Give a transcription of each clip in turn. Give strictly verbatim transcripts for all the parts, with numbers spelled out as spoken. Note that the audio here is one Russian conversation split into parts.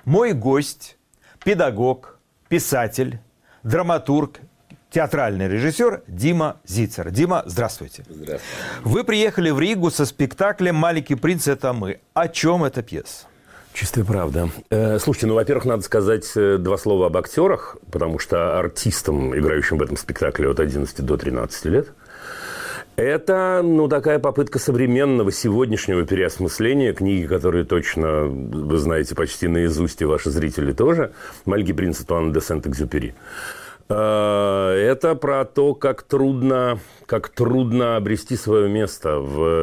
Мой гость, педагог, писатель, драматург, театральный режиссер Дима Зицер. Дима, здравствуйте. Здравствуйте. Вы приехали в Ригу со спектаклем «Маленький принц – это мы». О чем эта пьеса? Чистая правда. Э, слушайте, ну, во-первых, надо сказать два слова об актерах, потому что артистам, играющим в этом спектакле от одиннадцати до тринадцати лет, это, ну, такая попытка современного, сегодняшнего переосмысления книги, которую точно, вы знаете, почти наизусть, и ваши зрители тоже. «Маленький принц» Антуана де Сент-Экзюпери. Это про то, как трудно, как трудно обрести свое место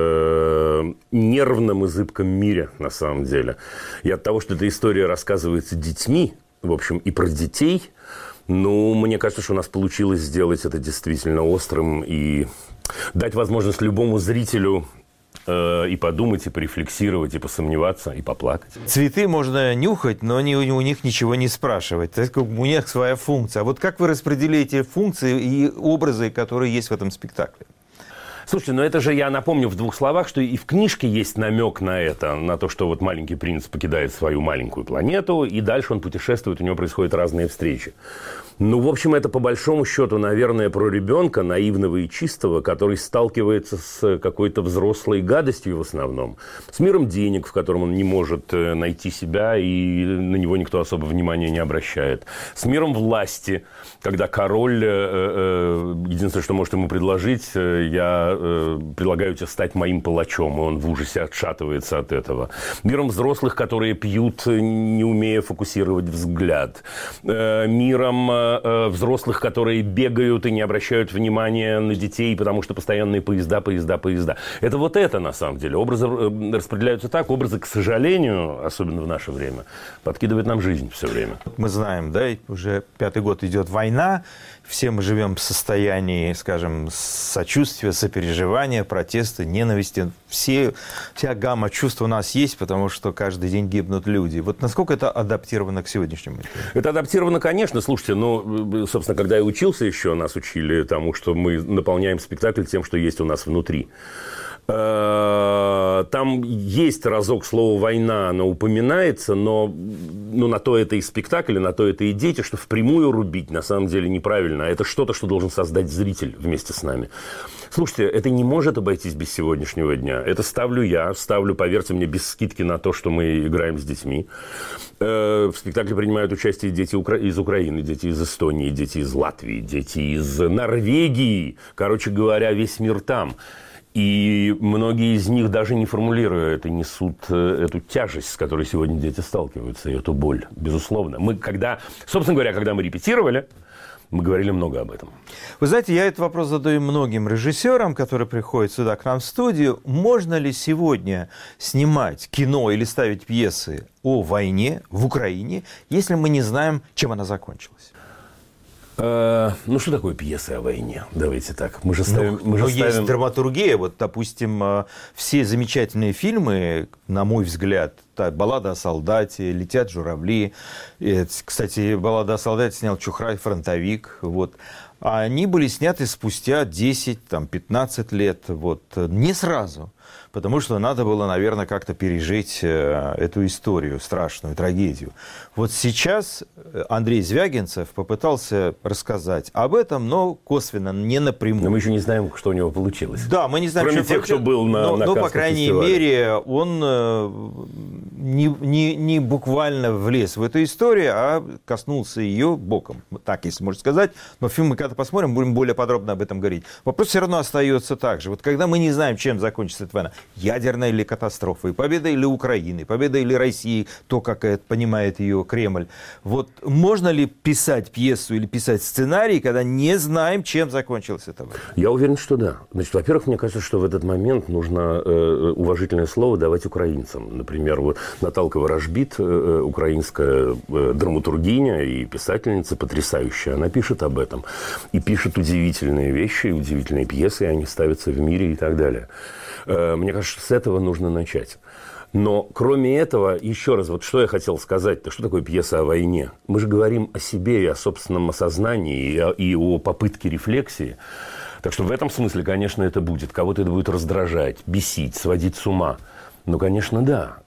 в нервном и зыбком мире, на самом деле. И от того, что эта история рассказывается детьми, в общем, и про детей, ну, мне кажется, что у нас получилось сделать это действительно острым и дать возможность любому зрителю и подумать, и порефлексировать, и посомневаться, и поплакать. Цветы можно нюхать, но не, у них ничего не спрашивать. То есть у них своя функция. А вот как вы распределяете функции и образы, которые есть в этом спектакле? Слушайте, ну это же я напомню в двух словах, что и в книжке есть намек на это, на то, что вот маленький принц покидает свою маленькую планету, и дальше он путешествует, у него происходят разные встречи. Ну, в общем, это по большому счету, наверное, про ребенка, наивного и чистого, который сталкивается с какой-то взрослой гадостью в основном. С миром денег, в котором он не может найти себя, и на него никто особо внимания не обращает. С миром власти, когда король, единственное, что может ему предложить, я предлагаю тебе стать моим палачом, и он в ужасе отшатывается от этого. Миром взрослых, которые пьют, не умея фокусировать взгляд. Миром взрослых, которые бегают и не обращают внимания на детей, потому что постоянные поезда, поезда, поезда. Это вот это, на самом деле. Образы распределяются так. Образы, к сожалению, особенно в наше время, подкидывают нам жизнь все время. Мы знаем, да, уже пятый год идет война, все мы живем в состоянии, скажем, сочувствия, сопереживания, протеста, ненависти. Все, вся гамма чувств у нас есть, потому что каждый день гибнут люди. Вот насколько это адаптировано к сегодняшнему миру? Это адаптировано, конечно. Слушайте, ну, собственно, когда я учился еще, нас учили тому, что мы наполняем спектакль тем, что есть у нас внутри. Там есть разок слово «война», оно упоминается, но ну, на то это и спектакль, на то это и дети, что впрямую рубить на самом деле неправильно. Это что-то, что должен создать зритель вместе с нами. Слушайте, это не может обойтись без сегодняшнего дня. Это ставлю я, ставлю, поверьте мне, без скидки на то, что мы играем с детьми. В спектакле принимают участие дети из Украины, дети из Эстонии, дети из Латвии, дети из Норвегии. Короче говоря, весь мир там. И многие из них, даже не формулируя это, несут эту тяжесть, с которой сегодня дети сталкиваются, и эту боль, безусловно. Мы когда, собственно говоря, когда мы репетировали, мы говорили много об этом. Вы знаете, я этот вопрос задаю многим режиссерам, которые приходят сюда к нам в студию. Можно ли сегодня снимать кино или ставить пьесы о войне в Украине, если мы не знаем, чем она закончилась? Ну, что такое пьеса о войне? Давайте так. Мы же ставим... Ну, мы же но ставим... есть драматургия. Вот, допустим, все замечательные фильмы, на мой взгляд, «Баллада о солдате», «Летят журавли». Кстати, «Баллада о солдате» снял Чухрай, фронтовик. Вот. Они были сняты спустя десять-пятнадцать лет. Вот. Не сразу. Потому что надо было, наверное, как-то пережить эту историю, страшную трагедию. Вот сейчас Андрей Звягинцев попытался рассказать об этом, но косвенно, не напрямую. Но мы еще не знаем, что у него получилось. Да, мы не знаем, Кроме что тех, кто был на, но, на но, по крайней фестивале. мере, он не, не, не буквально влез в эту историю, а коснулся ее боком. Так, если можно сказать. Но фильм мы когда посмотрим, будем более подробно об этом говорить. Вопрос все равно остается так же. Вот когда мы не знаем, чем закончится эта война, ядерная или катастрофа, победа или Украины, победа или России, то, как это понимает ее Кремль. Вот можно ли писать пьесу или писать сценарий, когда не знаем, чем закончилась эта война? Я уверен, что да. Значит, во-первых, мне кажется, что в этот момент нужно э, уважительное слово давать украинцам. Например, вот Наталка Ворожбит, э, украинская э, драматургиня и писательница потрясающая, она пишет об этом. И пишет удивительные вещи, удивительные пьесы, и они ставятся в мире и так далее. Мне кажется, с этого нужно начать. Но кроме этого, еще раз, вот что я хотел сказать-то, что такое пьеса о войне? Мы же говорим о себе и о собственном осознании, и о, и о попытке рефлексии. Так что в этом смысле, конечно, это будет. Кого-то это будет раздражать, бесить, сводить с ума. Ну, конечно, да.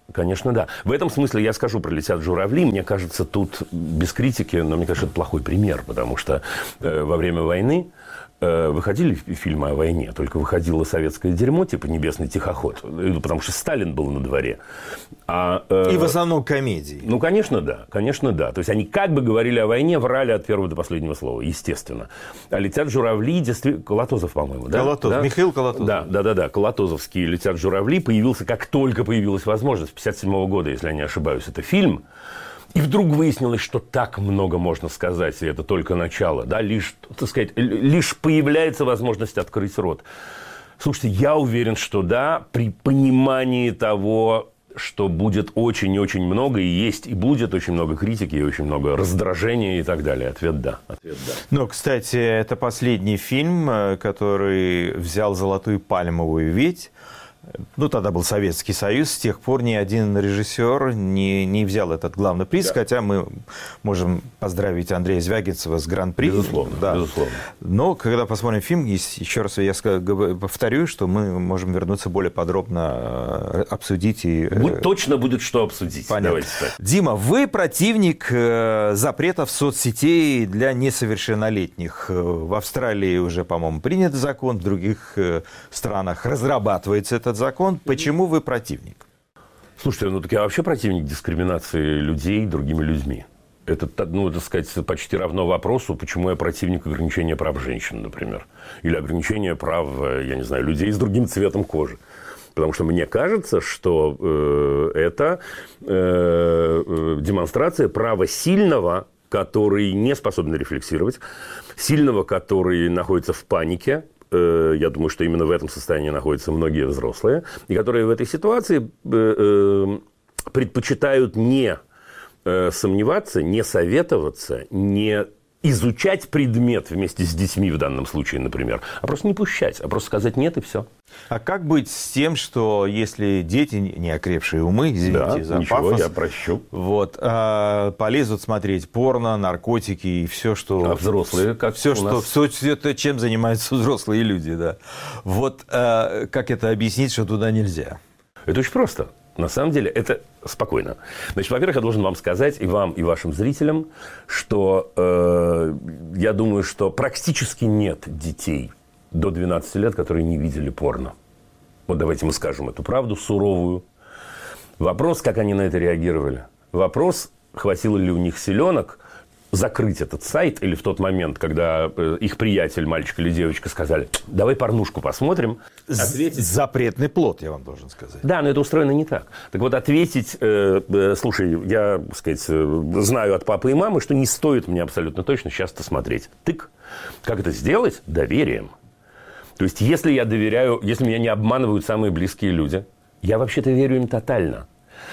Конечно, да. В этом смысле я скажу про «Летят журавли». Мне кажется, тут без критики, но мне кажется, это плохой пример, потому что э, во время войны э, выходили фильмы о войне, только выходило советское дерьмо, типа «Небесный тихоход», потому что Сталин был на дворе. А, э, И в основном комедии. Ну, конечно, да. Конечно, да. То есть они как бы говорили о войне, врали от первого до последнего слова, естественно. А «Летят журавли», действительно... Колотозов, по-моему, да? Колотозов. Да? Михаил Колотозов. Да, да, да, да. Колотозовский «Летят журавли» появился, как только появилась возможность, в пятьдесят седьмого года, если я не ошибаюсь, это фильм. И вдруг выяснилось, что так много можно сказать, и это только начало, да, лишь, так сказать, лишь появляется возможность открыть рот. Слушайте, я уверен, что да, при понимании того, что будет очень и очень много, и есть, и будет очень много критики, и очень много раздражения и так далее. Ответ да. Ответ да. Ну, кстати, это последний фильм, который взял «Золотую пальмовую ветвь». Ну, тогда был Советский Союз, с тех пор ни один режиссер не, не взял этот главный приз, да. Хотя мы можем поздравить Андрея Звягинцева с гран-при. Безусловно, да. безусловно. Но когда посмотрим фильм, еще раз я повторю, что мы можем вернуться более подробно, обсудить. И... Будь, точно будет что обсудить. Давайте, Дима, вы противник запретов соцсетей для несовершеннолетних. В Австралии уже, по-моему, принят закон, в других странах разрабатывается этот закон. Почему вы противник? Слушайте, ну так я вообще противник дискриминации людей другими людьми. Это, ну, так сказать, почти равно вопросу, почему я противник ограничения прав женщин, например. Или ограничения прав, я не знаю, людей с другим цветом кожи. Потому что мне кажется, что э, это э, демонстрация права сильного, который не способен рефлексировать, сильного, который находится в панике. Я думаю, что именно в этом состоянии находятся многие взрослые, и которые в этой ситуации предпочитают не сомневаться, не советоваться, не изучать предмет вместе с детьми в данном случае, например, а просто не пущать, а просто сказать нет и все. А как быть с тем, что если дети, не окрепшие умы, извините да, за ничего, пафос, я прощу. Вот, а, полезут смотреть порно, наркотики и все, что... А взрослые как все, у что, нас... все, все это, чем занимаются взрослые люди, да. Вот а, как это объяснить, что туда нельзя? Это очень просто. На самом деле, это спокойно. Значит, во-первых, я должен вам сказать, и вам, и вашим зрителям, что э, я думаю, что практически нет детей до двенадцати лет, которые не видели порно. Вот давайте мы скажем эту правду суровую. Вопрос, как они на это реагировали. Вопрос, хватило ли у них силенок закрыть этот сайт, или в тот момент, когда их приятель, мальчик или девочка, сказали, давай порнушку посмотрим. Ответить... Запретный плод, я вам должен сказать. Да, но это устроено не так. Так вот, ответить, э, э, слушай, я, так сказать, э, знаю от папы и мамы, что не стоит мне абсолютно точно сейчас-то смотреть. Тык. Как это сделать? Доверием. То есть, если я доверяю, если меня не обманывают самые близкие люди, я вообще-то верю им тотально.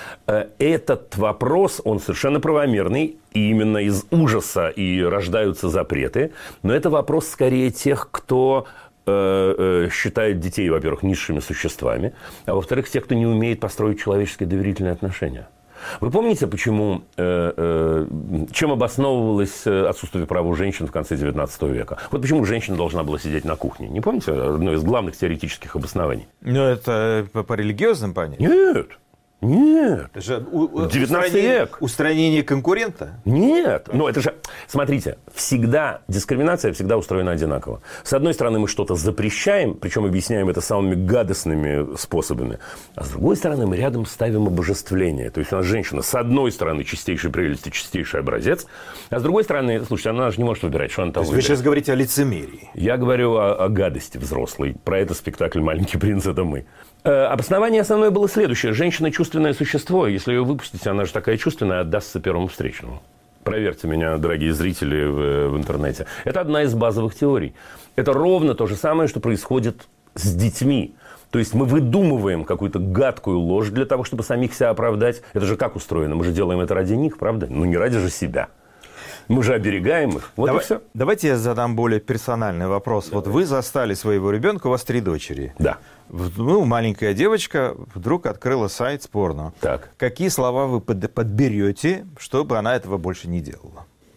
Этот вопрос, он совершенно правомерный, и именно из ужаса и рождаются запреты. Но это вопрос скорее тех, кто э, э, считает детей, во-первых, низшими существами, а во-вторых, тех, кто не умеет построить человеческие доверительные отношения. Вы помните, почему, э, э, чем обосновывалось отсутствие права у женщин в конце девятнадцатого века? Вот почему женщина должна была сидеть на кухне. Не помните одно из главных теоретических обоснований? Ну, это по, по религиозным понятиям? Нет. Нет. Это же у, девятнадцатый век. Устранение конкурента? Нет. Но это же, смотрите, всегда, дискриминация всегда устроена одинаково. С одной стороны, мы что-то запрещаем, причем объясняем это самыми гадостными способами. А с другой стороны, мы рядом ставим обожествление. То есть, у нас женщина, с одной стороны, чистейшей прелести, чистейший образец, а с другой стороны, слушайте, она же не может выбирать, что она там выбирает. Вы сейчас говорите о лицемерии. Я говорю о, о гадости взрослой. Про это спектакль «Маленький принц» — это мы. Обоснование основное было следующее. Женщина – чувственное существо. Если ее выпустить, она же такая чувственная, отдастся первому встречному. Проверьте меня, дорогие зрители, в, в интернете. Это одна из базовых теорий. Это ровно то же самое, что происходит с детьми. То есть мы выдумываем какую-то гадкую ложь для того, чтобы самих себя оправдать. Это же как устроено? Мы же делаем это ради них, правда? Ну, не ради же себя. Мы же оберегаем их. Вот Давай, и все. Давайте я задам более персональный вопрос. Давай. Вот вы застали своего ребенка, у вас три дочери. Да. Ну, маленькая девочка вдруг открыла сайт с порно. Так. Какие слова вы подберете, чтобы она этого больше не делала?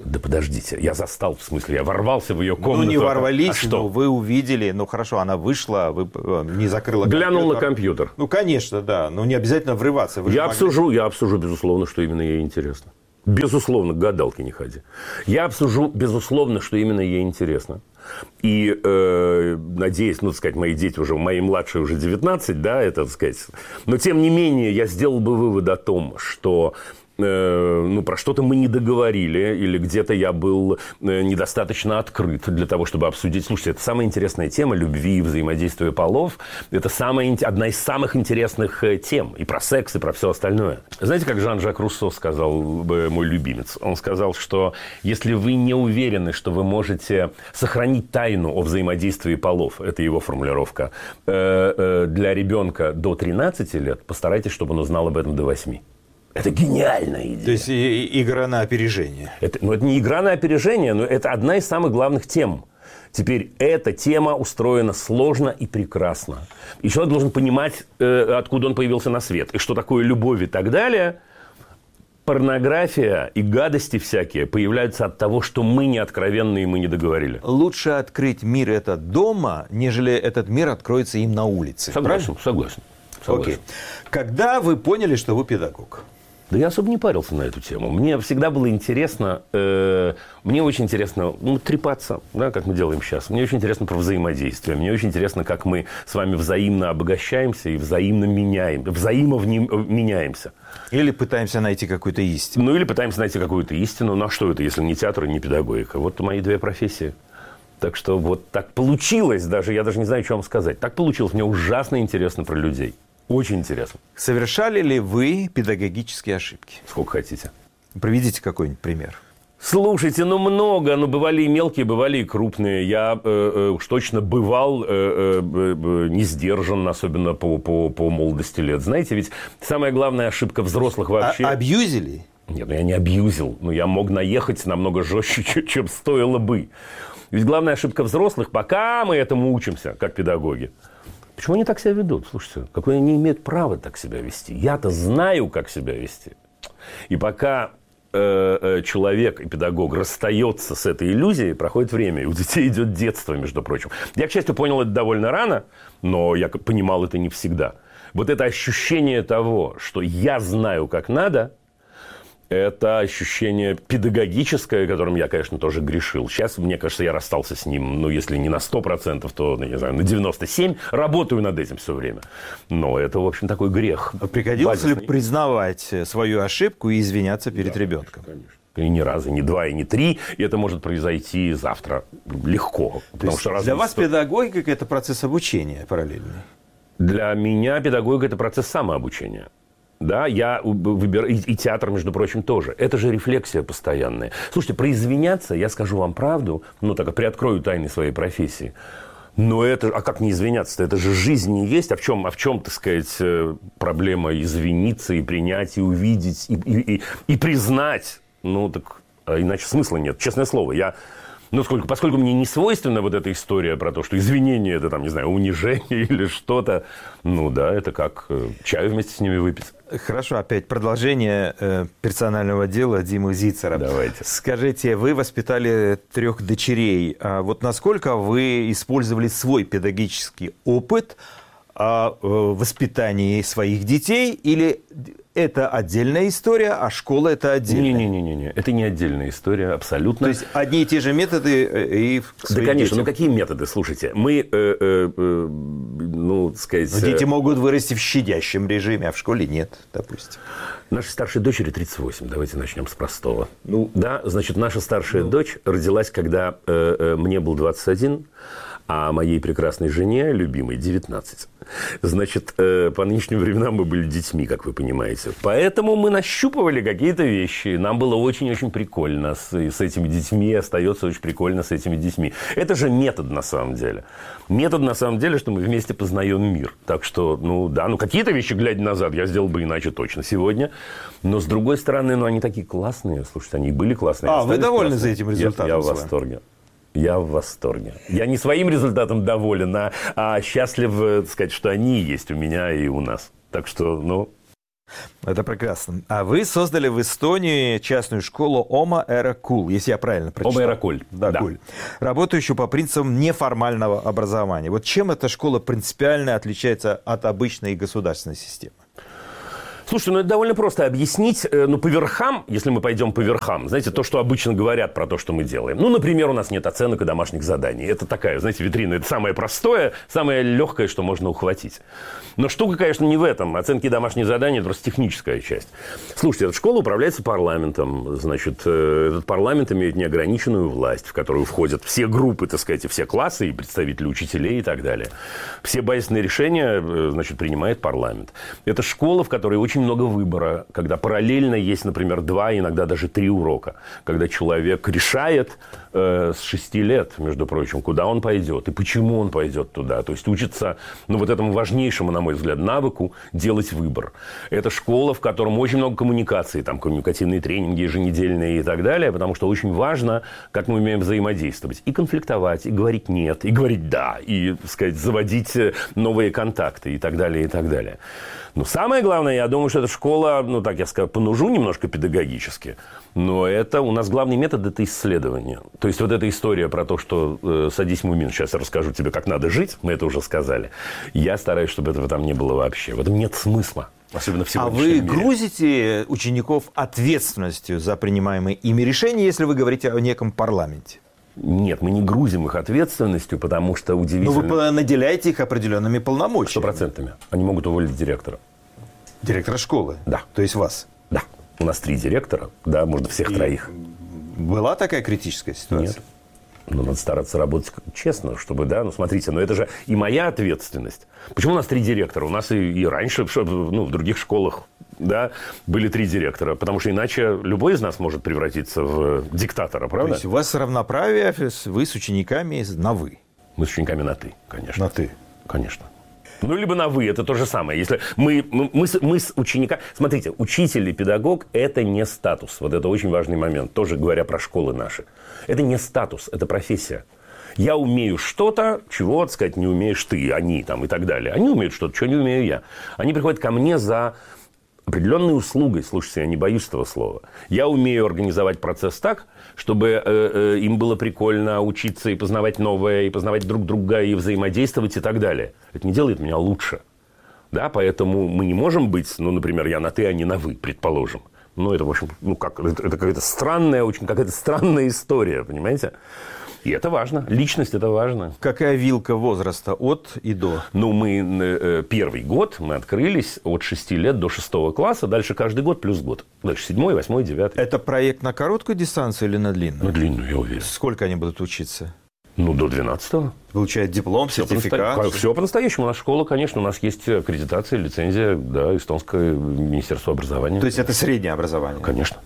Да подождите, я застал, в смысле, я ворвался в ее комнату. Ну, не ворвались, а что? но вы увидели, ну, хорошо, она вышла, вы не закрыла Глянул компьютер. на компьютер. Ну, конечно, да, но не обязательно врываться. Вы Я могли... обсужу, я обсужу, безусловно, что именно ей интересно. Безусловно, к гадалке не ходи. Я обсужу, безусловно, что именно ей интересно. И, э, надеюсь, ну, так сказать, мои дети уже, мои младшие уже девятнадцать, да, это, так сказать. Но, тем не менее, я сделал бы вывод о том, что... ну, про что-то мы не договорили, или где-то я был недостаточно открыт для того, чтобы обсудить. Слушайте, это самая интересная тема любви и взаимодействия полов. Это самая, одна из самых интересных тем. И про секс, и про все остальное. Знаете, как Жан-Жак Руссо сказал, мой любимец? Он сказал, что если вы не уверены, что вы можете сохранить тайну о взаимодействии полов, это его формулировка, для ребенка до тринадцати лет, постарайтесь, чтобы он узнал об этом до восьми. Это гениальная идея. То есть и, игра на опережение. Это, ну, это не игра на опережение, но это одна из самых главных тем. Теперь эта тема устроена сложно и прекрасно. И человек должен понимать, э, откуда он появился на свет, и что такое любовь и так далее. Порнография и гадости всякие появляются от того, что мы не откровенны и мы не договорили. Лучше открыть мир этот дома, нежели этот мир откроется им на улице. Согласен, согласен. согласен. Окей. Когда вы поняли, что вы педагог? Да я особо не парился на эту тему. Мне всегда было интересно, э, мне очень интересно ну, трепаться, да, как мы делаем сейчас. Мне очень интересно про взаимодействие. Мне очень интересно, как мы с вами взаимно обогащаемся и взаимно меняем, взаимоменяемся. Или пытаемся найти какую-то истину. Ну, или пытаемся найти какую-то истину. Ну, а что это, если не театр и не педагогика? Вот мои две профессии. Так что вот так получилось даже, я даже не знаю, что вам сказать. Так получилось. Мне ужасно интересно про людей. Очень интересно. Совершали ли вы педагогические ошибки? Сколько хотите. Приведите какой-нибудь пример. Слушайте, ну много, ну бывали и мелкие, бывали и крупные. Я э, э, уж точно бывал э, э, э, не сдержан, особенно по, по, по молодости лет. Знаете, ведь самая главная ошибка взрослых вообще... А, абьюзили? Нет, ну я не абьюзил. Но я мог наехать намного жестче, чем стоило бы. Ведь главная ошибка взрослых, пока мы этому учимся, как педагоги. Почему они так себя ведут? Слушайте, какое они имеют право так себя вести? Я-то знаю, как себя вести. И пока э, э, человек и педагог расстается с этой иллюзией, проходит время, и у детей идет детство, между прочим. Я, к счастью, понял это довольно рано, но я понимал это не всегда. Вот это ощущение того, что я знаю, как надо, это ощущение педагогическое, которым я, конечно, тоже грешил. Сейчас, мне кажется, я расстался с ним, ну, если не на сто процентов, то, ну, не знаю, на девяносто семь процентов. Работаю над этим все время. Но это, в общем, такой грех. Приходилось базисный. ли признавать свою ошибку и извиняться перед да, ребенком? Конечно. И ни разу, ни два, и ни три. И это может произойти завтра легко. Потому что для вас педагогика – это процесс обучения параллельный? Для меня педагогика – это процесс самообучения. Да, я выбираю, и, и театр, между прочим, тоже. Это же рефлексия постоянная. Слушайте, про извиняться, я скажу вам правду, ну, так, приоткрою тайны своей профессии. Но это, а как не извиняться-то? Это же жизнь не есть. А в чем, а в чем, так сказать, проблема извиниться и принять, и увидеть, и, и, и, и признать? Ну, так, а иначе смысла нет. Честное слово, я... Ну, сколько, поскольку мне не свойственна вот эта история про то, что извинение – это, там, не знаю, унижение или что-то, ну, да, это как э, чаю вместе с ними выпить. Хорошо, опять продолжение э, персонального дела Димы Зицера. Давайте. Скажите, вы воспитали трех дочерей. А вот насколько вы использовали свой педагогический опыт о э, воспитании своих детей, или это отдельная история, а школа это отдельная? Не-не-не, это не отдельная история, абсолютно. То есть одни и те же методы и в Да, конечно, детям. ну какие методы? Слушайте, мы, э, э, э, ну, так сказать... Но дети могут вырасти в щадящем режиме, а в школе нет, допустим. Нашей старшей дочери тридцать восемь, давайте начнем с простого. Ну, да, значит, наша старшая ну. дочь родилась, когда э, э, мне был двадцать один, а моей прекрасной жене, любимой, девятнадцать. Значит, э, по нынешним временам мы были детьми, как вы понимаете. Поэтому мы нащупывали какие-то вещи. Нам было очень-очень прикольно с, с этими детьми, остается очень прикольно с этими детьми. Это же метод на самом деле. Метод на самом деле, что мы вместе познаем мир. Так что, ну да, ну какие-то вещи, глядя назад, я сделал бы иначе точно сегодня. Но с другой стороны, ну они такие классные. Слушайте, они были классные. А, вы довольны классные. за этим результатом? Я, я в восторге. Я в восторге. Я не своим результатом доволен, а, а счастлив, так сказать, что они есть у меня и у нас. Так что, ну... Это прекрасно. А вы создали в Эстонии частную школу Oma Era Kool, если я правильно прочитал. Oma Era Kool. Да, да. Kool. Работающую по принципам неформального образования. Вот чем эта школа принципиально отличается от обычной государственной системы? Слушайте, ну это довольно просто объяснить, ну, по верхам, если мы пойдем по верхам, знаете, то, что обычно говорят про то, что мы делаем. Ну, например, у нас нет оценок и домашних заданий. Это такая, знаете, витрина. Это самое простое, самое легкое, что можно ухватить. Но штука, конечно, не в этом. Оценки и домашние задания – это просто техническая часть. Слушайте, эта школа управляется парламентом. Значит, этот парламент имеет неограниченную власть, в которую входят все группы, так сказать, все классы, и представители учителей и так далее. Все базисные решения, значит, принимает парламент. Это школа, в которой очень много выбора, когда параллельно есть, например, два, иногда даже три урока. Когда человек решает э, с шести лет, между прочим, куда он пойдет и почему он пойдет туда. То есть учится, ну, вот этому важнейшему, на мой взгляд, навыку делать выбор. Это школа, в котором очень много коммуникаций, там коммуникативные тренинги еженедельные и так далее, потому что очень важно, как мы умеем взаимодействовать. И конфликтовать, и говорить нет, и говорить да, и, так сказать, заводить новые контакты и так далее, и так далее. Но самое главное, я думаю, что эта школа, ну, так я скажу, понужу немножко педагогически, но это у нас главный метод – это исследование. То есть вот эта история про то, что э, садись, Мумин, сейчас я расскажу тебе, как надо жить, мы это уже сказали. Я стараюсь, чтобы этого там не было вообще. В этом нет смысла. Особенно в сегодняшнем мире. А вы грузите учеников ответственностью за принимаемые ими решения, если вы говорите о неком парламенте? Нет, мы не грузим их ответственностью, потому что удивительно... Но вы наделяете их определенными полномочиями. Стопроцентными. Они могут уволить директора. Директора школы? Да. То есть вас? Да. У нас три директора, да, можно всех И троих. Была такая критическая ситуация? Нет. Ну, надо стараться работать честно, чтобы, да, ну, смотрите, но это же и моя ответственность. Почему у нас три директора? У нас и, и раньше, ну, в других школах, да, были три директора, потому что иначе любой из нас может превратиться в диктатора, правда? То есть у вас равноправие, вы с учениками на «вы»? Мы с учениками на «ты», конечно. На «ты». Конечно. Ну, либо на «вы», это то же самое. Если мы, мы, мы, с, мы с учениками... Смотрите, учитель и педагог – это не статус. Вот это очень важный момент, тоже говоря про школы наши. Это не статус, это профессия. Я умею что-то, чего, так сказать, не умеешь ты, они там и так далее. Они умеют что-то, чего не умею я. Они приходят ко мне за определенной услугой. Слушайте, я не боюсь этого слова. Я умею организовать процесс так, чтобы э, э, им было прикольно учиться и познавать новое, и познавать друг друга, и взаимодействовать и так далее. Это не делает меня лучше. Да, поэтому мы не можем быть, ну, например, я на «ты», а не на «вы», предположим. Ну, это, в общем, ну, как, это, это какая-то странная, очень какая-то странная история, понимаете? И это важно. Личность – это важно. Какая вилка возраста от и до? Ну, мы э, первый год мы открылись от шести лет до шестого класса. Дальше каждый год плюс год. Дальше седьмой, восьмой, девятый. Это проект на короткую дистанцию или на длинную? На длинную, я уверен. Сколько они будут учиться? Ну, до двенадцатого. Получают диплом, все сертификат? По-настоящему. Все по-настоящему. У нас школа, конечно, у нас есть аккредитация, лицензия, да, эстонское министерство образования. То есть это среднее образование? Конечно.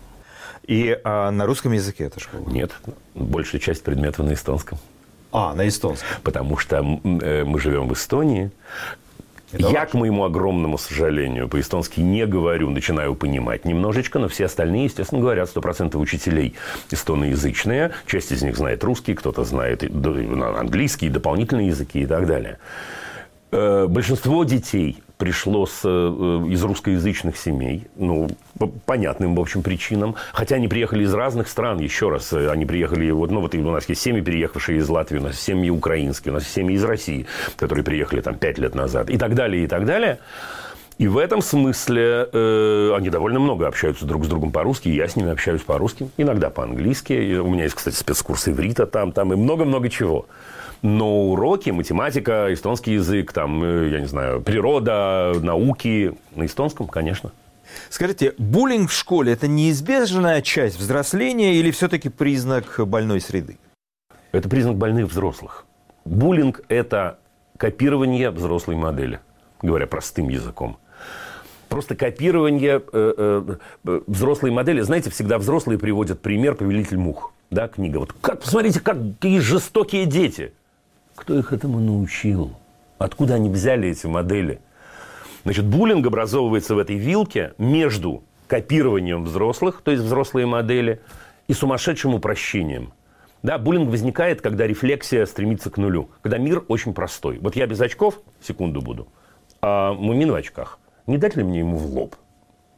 И а, на русском языке эта школа? Нет. Большая часть предметов на эстонском. А, на эстонском. Потому что э, мы живем в Эстонии. Это Я, важно. К моему огромному сожалению, по-эстонски не говорю, начинаю понимать немножечко, но все остальные, естественно, говорят. Сто процентов учителей эстоноязычные. Часть из них знает русский, кто-то знает английский, дополнительные языки и так далее. Большинство детей пришло с, из русскоязычных семей, ну, по понятным, в общем, причинам. Хотя они приехали из разных стран, еще раз. Они приехали, вот, ну, вот у нас есть семьи, переехавшие из Латвии, у нас семьи украинские, у нас семьи из России, которые приехали там пять лет назад, и так далее, и так далее. И в этом смысле э, они довольно много общаются друг с другом по-русски, я с ними общаюсь по-русски, иногда по-английски. И у меня есть, кстати, спецкурс иврита там, там и много-много чего. Но уроки, математика, эстонский язык, там, я не знаю, природа, науки на эстонском, конечно. Скажите, буллинг в школе – это неизбежная часть взросления или все-таки признак больной среды? Это признак больных взрослых. Буллинг – это копирование взрослой модели, говоря простым языком. Просто копирование э, э, взрослой модели. Знаете, всегда взрослые приводят пример «Повелитель мух». Да, книга. Вот как, посмотрите, какие жестокие дети. Кто их этому научил? Откуда они взяли эти модели? Значит, буллинг образовывается в этой вилке между копированием взрослых, то есть взрослые модели, и сумасшедшим упрощением. Да, буллинг возникает, когда рефлексия стремится к нулю. Когда мир очень простой. Вот я без очков, секунду буду, а Мумин в очках. Не дать ли мне ему в лоб?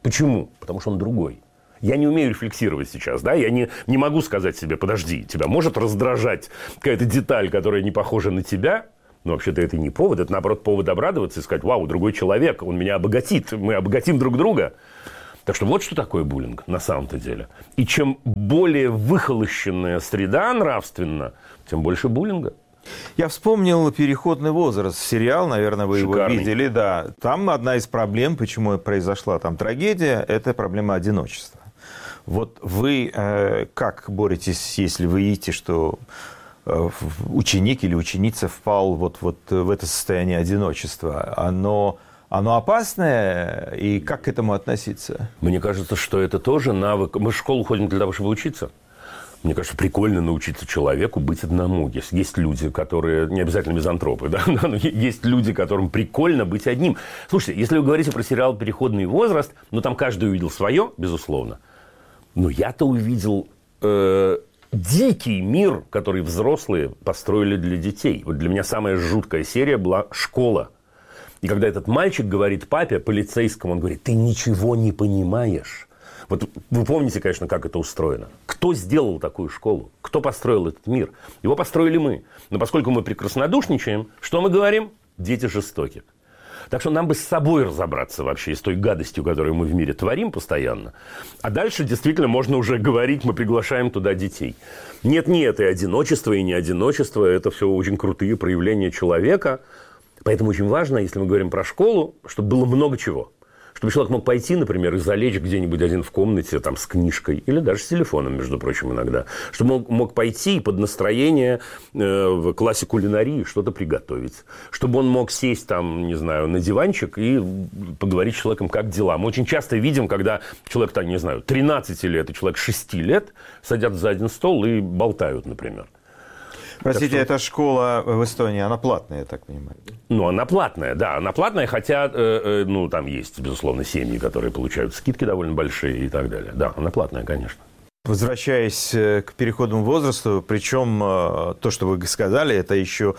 Почему? Потому что он другой. Я не умею рефлексировать сейчас, да, я не, не могу сказать себе, подожди, тебя может раздражать какая-то деталь, которая не похожа на тебя, но вообще-то это не повод, это, наоборот, повод обрадоваться и сказать, вау, другой человек, он меня обогатит, мы обогатим друг друга. Так что вот что такое буллинг на самом-то деле. И чем более выхолощенная среда нравственно, тем больше буллинга. Я вспомнил «Переходный возраст», сериал, наверное, вы Шикарный. его видели, да. Там одна из проблем, почему произошла там трагедия, это проблема одиночества. Вот вы э, как боретесь, если вы видите, что э, ученик или ученица впал вот, вот в это состояние одиночества? Оно, оно опасное, и как к этому относиться? Мне кажется, что это тоже навык. Мы в школу ходим для того, чтобы учиться. Мне кажется, прикольно научиться человеку быть одному. Есть, есть люди, которые... Не обязательно мизантропы, да? Но есть люди, которым прикольно быть одним. Слушайте, если вы говорите про сериал «Переходный возраст», ну, там каждый увидел свое, безусловно. Но я-то увидел э, дикий мир, который взрослые построили для детей. Вот для меня самая жуткая серия была «Школа». И когда этот мальчик говорит папе, полицейскому, он говорит, ты ничего не понимаешь. Вот вы помните, конечно, как это устроено. Кто сделал такую школу? Кто построил этот мир? Его построили мы. Но поскольку мы прекраснодушничаем, что мы говорим? Дети жестоки. Так что нам бы с собой разобраться вообще с той гадостью, которую мы в мире творим постоянно. А дальше действительно можно уже говорить, мы приглашаем туда детей. Нет-нет, и одиночество, и не одиночество, это все очень крутые проявления человека. Поэтому очень важно, если мы говорим про школу, чтобы было много чего. Чтобы человек мог пойти, например, и залечь где-нибудь один в комнате там, с книжкой, или даже с телефоном, между прочим, иногда. Чтобы он мог пойти под настроение э, в классе кулинарии что-то приготовить. Чтобы он мог сесть там, не знаю, на диванчик и поговорить с человеком, как дела. Мы очень часто видим, когда человек, там, не знаю, тринадцати лет и человек шести лет садятся за один стол и болтают, например. Простите, что... эта школа в Эстонии, она платная, я так понимаю? Ну, она платная, да, она платная, хотя, э, э, ну, там есть, безусловно, семьи, которые получают скидки довольно большие и так далее. Да, она платная, конечно. Возвращаясь к переходному возрасту, причем то, что вы сказали, это еще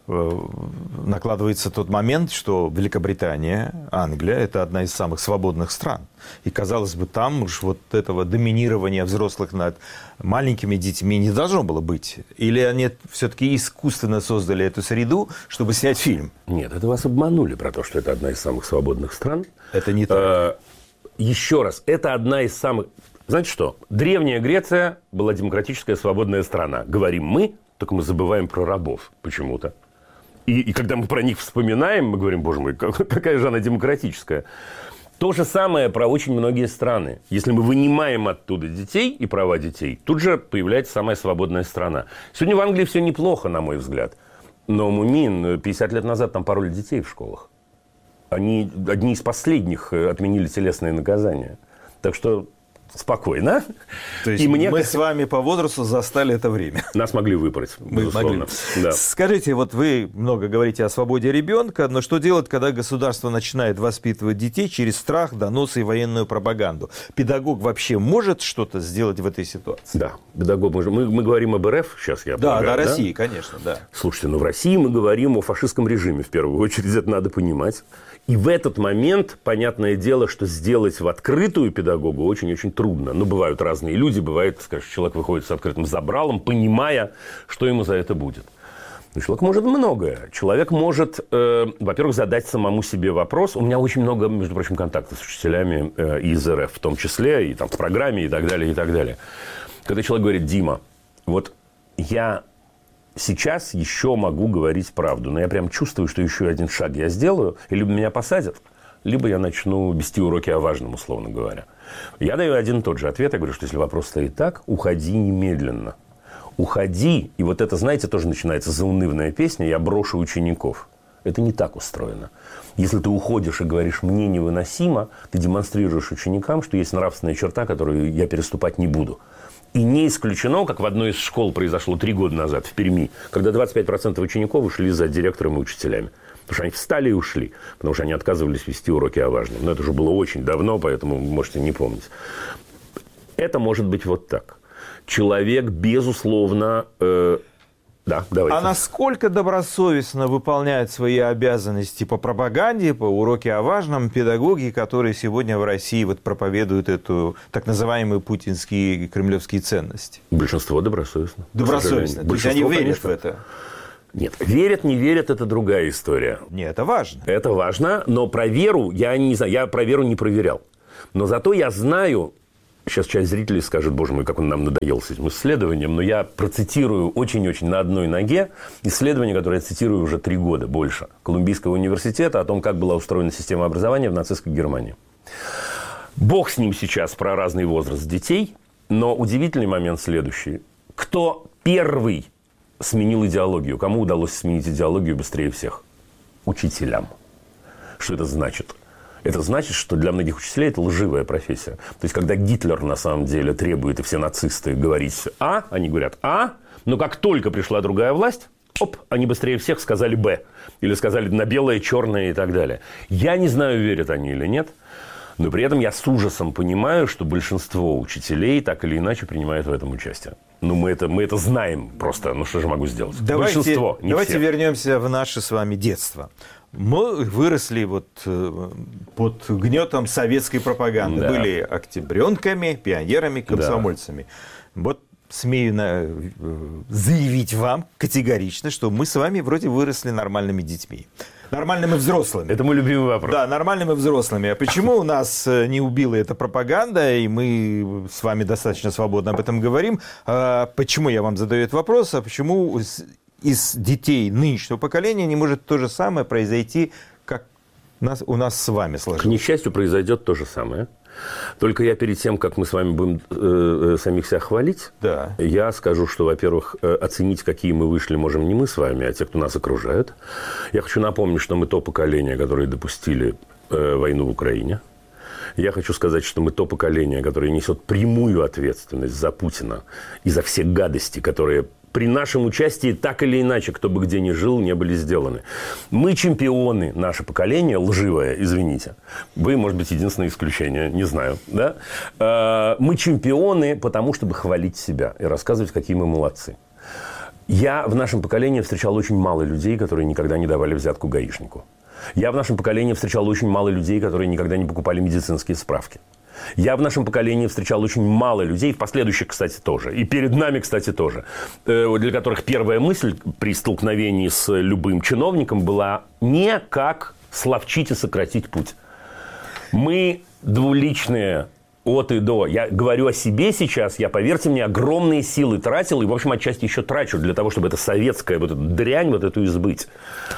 накладывается тот момент, что Великобритания, Англия – это одна из самых свободных стран. И, казалось бы, там уж вот этого доминирования взрослых над маленькими детьми не должно было быть. Или они все-таки искусственно создали эту среду, чтобы снять фильм? Нет, это вас обманули про то, что это одна из самых свободных стран. Это не так. Еще раз, это одна из самых... Знаете что? Древняя Греция была демократическая свободная страна. Говорим мы, только мы забываем про рабов почему-то. И, и когда мы про них вспоминаем, мы говорим, боже мой, какая же она демократическая. То же самое про очень многие страны. Если мы вынимаем оттуда детей и права детей, тут же появляется самая свободная страна. Сегодня в Англии все неплохо, на мой взгляд. Но, Мумин, пятьдесят лет назад там пароли детей в школах. Они одни из последних отменили телесные наказания. Так что... Спокойно. То есть и мне... мы с вами по возрасту застали это время. Нас могли выпороть, безусловно. Да. Скажите, вот вы много говорите о свободе ребенка, но что делать, когда государство начинает воспитывать детей через страх, доносы и военную пропаганду? Педагог вообще может что-то сделать в этой ситуации? Да, педагог может. Мы, мы говорим об РФ сейчас, я полагаю. Да, да, России, конечно, да. Слушайте, ну в России мы говорим о фашистском режиме, в первую очередь, это надо понимать. И в этот момент, понятное дело, что сделать в открытую педагогу очень-очень трудно. Ну, бывают разные люди, бывает, скажем, человек выходит с открытым забралом, понимая, что ему за это будет. Но человек может многое. Человек может, э, во-первых, задать самому себе вопрос. У меня очень много, между прочим, контактов с учителями э, из РФ, в том числе, и там в программе, и так далее, и так далее. Когда человек говорит, Дима, вот я... сейчас еще могу говорить правду, но я прям чувствую, что еще один шаг я сделаю, и либо меня посадят, либо я начну вести уроки о важном, условно говоря. Я даю один и тот же ответ. Я говорю, что если вопрос стоит так, уходи немедленно. Уходи. И вот это, знаете, тоже начинается заунывная песня «Я брошу учеников». Это не так устроено. Если ты уходишь и говоришь «мне невыносимо», ты демонстрируешь ученикам, что есть нравственная черта, которую я переступать не буду. И не исключено, как в одной из школ произошло три года назад в Перми, когда двадцать пять процентов учеников ушли за директором и учителями. Потому что они встали и ушли, потому что они отказывались вести уроки о важном. Но это уже было очень давно, поэтому можете не помнить. Это может быть вот так. Человек, безусловно, э, Да, давайте. А насколько добросовестно выполняют свои обязанности по пропаганде, по уроке о важном педагоги, которые сегодня в России вот проповедуют эту так называемые путинские кремлевские ценности? Большинство добросовестно. Добросовестно. То есть они верят конечно. в это? Нет, верят, не верят, это другая история. Нет, это важно. Это важно, но про веру я не знаю, я про веру не проверял. Но зато я знаю... Сейчас часть зрителей скажет, боже мой, как он нам надоел с этим исследованием, но я процитирую очень-очень на одной ноге исследование, которое я цитирую уже три года больше, Колумбийского университета, о том, как была устроена система образования в нацистской Германии. Бог с ним сейчас про разный возраст детей, но удивительный момент следующий. Кто первый сменил идеологию? Кому удалось сменить идеологию быстрее всех? Учителям. Что это значит? Это значит, что для многих учителей это лживая профессия. То есть, когда Гитлер на самом деле требует, и все нацисты говорить «А», они говорят «А», но как только пришла другая власть, оп, они быстрее всех сказали «Б». Или сказали на белое, черное и так далее. Я не знаю, верят они или нет, но при этом я с ужасом понимаю, что большинство учителей так или иначе принимают в этом участие. Ну, мы это, мы это знаем просто. Ну, что же могу сделать? Давайте, Большинство, не давайте все. вернемся в наше с вами детство. Мы выросли вот под гнетом советской пропаганды. Да. Были октябренками, пионерами, комсомольцами. Да. Вот смею на... заявить вам категорично, что мы с вами вроде выросли нормальными детьми. Нормальными взрослыми. Это мой любимый вопрос. Да, нормальными взрослыми. А почему у нас не убила эта пропаганда, и мы с вами достаточно свободно об этом говорим? А почему я вам задаю этот вопрос? А почему из детей нынешнего поколения не может то же самое произойти, как нас, у нас с вами сложилось? К несчастью, произойдет то же самое. Только я перед тем, как мы с вами будем э, самих себя хвалить, да. я скажу, что, во-первых, э, оценить, какие мы вышли, можем не мы с вами, а те, кто нас окружает. Я хочу напомнить, что мы то поколение, которое допустили э, войну в Украине. Я хочу сказать, что мы то поколение, которое несет прямую ответственность за Путина и за все гадости, которые... при нашем участии так или иначе, кто бы где ни жил, не были сделаны. Мы чемпионы, наше поколение, лживое, извините. Вы, может быть, единственное исключение, не знаю. Да? Мы чемпионы, потому чтобы хвалить себя и рассказывать, какие мы молодцы. Я в нашем поколении встречал очень мало людей, которые никогда не давали взятку гаишнику. Я в нашем поколении встречал очень мало людей, которые никогда не покупали медицинские справки. Я в нашем поколении встречал очень мало людей, в последующих, кстати, тоже. И перед нами, кстати, тоже. Для которых первая мысль при столкновении с любым чиновником была не как словчить и сократить путь. Мы двуличные от и до. Я говорю о себе сейчас, я, поверьте мне, огромные силы тратил, и, в общем, отчасти еще трачу для того, чтобы эта советская вот эту дрянь вот эту избыть.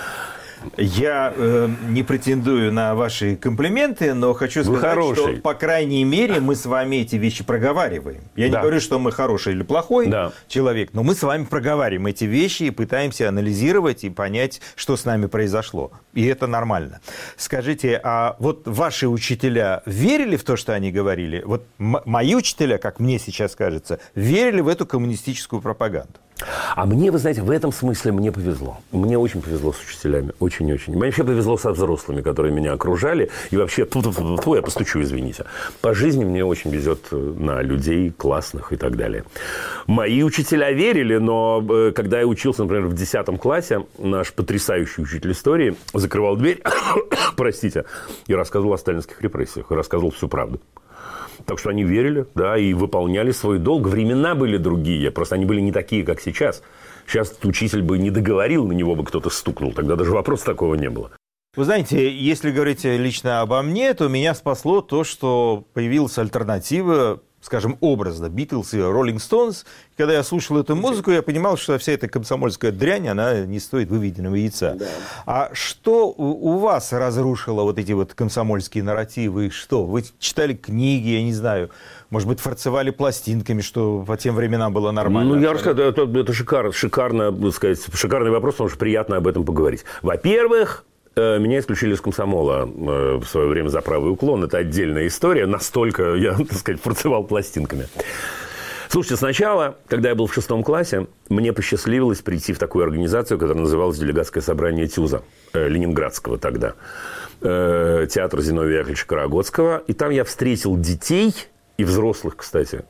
Я э, не претендую на ваши комплименты, но хочу сказать, что, по крайней мере, мы с вами эти вещи проговариваем. Я да. не говорю, что мы хороший или плохой да. человек, но мы с вами проговариваем эти вещи и пытаемся анализировать и понять, что с нами произошло. И это нормально. Скажите, а вот ваши учителя верили в то, что они говорили? Вот м- мои учителя, как мне сейчас кажется, верили в эту коммунистическую пропагаганду? А мне, вы знаете, в этом смысле мне повезло. Мне очень повезло с учителями. Очень-очень. Мне вообще повезло со взрослыми, которые меня окружали. И вообще, фу-фу-фу, я постучу, извините. По жизни мне очень везет на людей классных и так далее. Мои учителя верили, но когда я учился, например, в десятом классе, наш потрясающий учитель истории закрывал дверь, простите, и рассказывал о сталинских репрессиях. И рассказывал всю правду. Так что они верили, да, и выполняли свой долг. Времена были другие, просто они были не такие, как сейчас. Сейчас учитель бы не договорил, на него бы кто-то стукнул. Тогда даже вопроса такого не было. Вы знаете, если говорить лично обо мне, то меня спасло то, что появилась альтернатива, скажем, образно, Битлз и Роллинг Стоунс. Когда я слушал эту музыку, я понимал, что вся эта комсомольская дрянь, она не стоит выведенного яйца. Да. А что у вас разрушило вот эти вот комсомольские нарративы? Что? Вы читали книги, я не знаю, может быть, фарцевали пластинками, что по тем временам было нормально? Ну, я расскажу, это, это шикарно, шикарно, так сказать, шикарный вопрос, потому что приятно об этом поговорить. Во-первых, меня исключили из комсомола в свое время за правый уклон. Это отдельная история. Настолько я, так сказать, фарцевал пластинками. Слушайте, сначала, когда я был в шестом классе, мне посчастливилось прийти в такую организацию, которая называлась «Делегатское собрание ТЮЗа», э, ленинградского тогда. Э, театр Зиновия Яковлевича Карагодского. И там я встретил детей, и взрослых, кстати,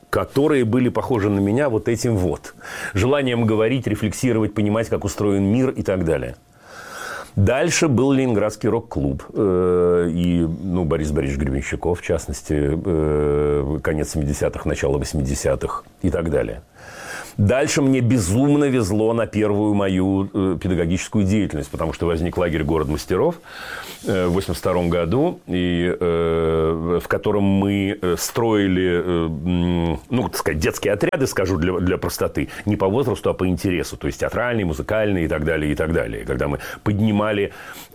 которые были похожи на меня вот этим вот. Желанием говорить, рефлексировать, понимать, как устроен мир и так далее. Дальше был Ленинградский рок-клуб. И ну, Борис Борисович Гребенщиков, в частности, конец семидесятых, начало восьмидесятых и так далее. Дальше мне безумно везло на первую мою педагогическую деятельность, потому что возник лагерь «Город мастеров» в восемьдесят втором году, и, э, в котором мы строили, э, ну, так сказать, детские отряды, скажу для, для простоты, не по возрасту, а по интересу, то есть театральные, музыкальные и так далее, и так далее. Когда мы поднимали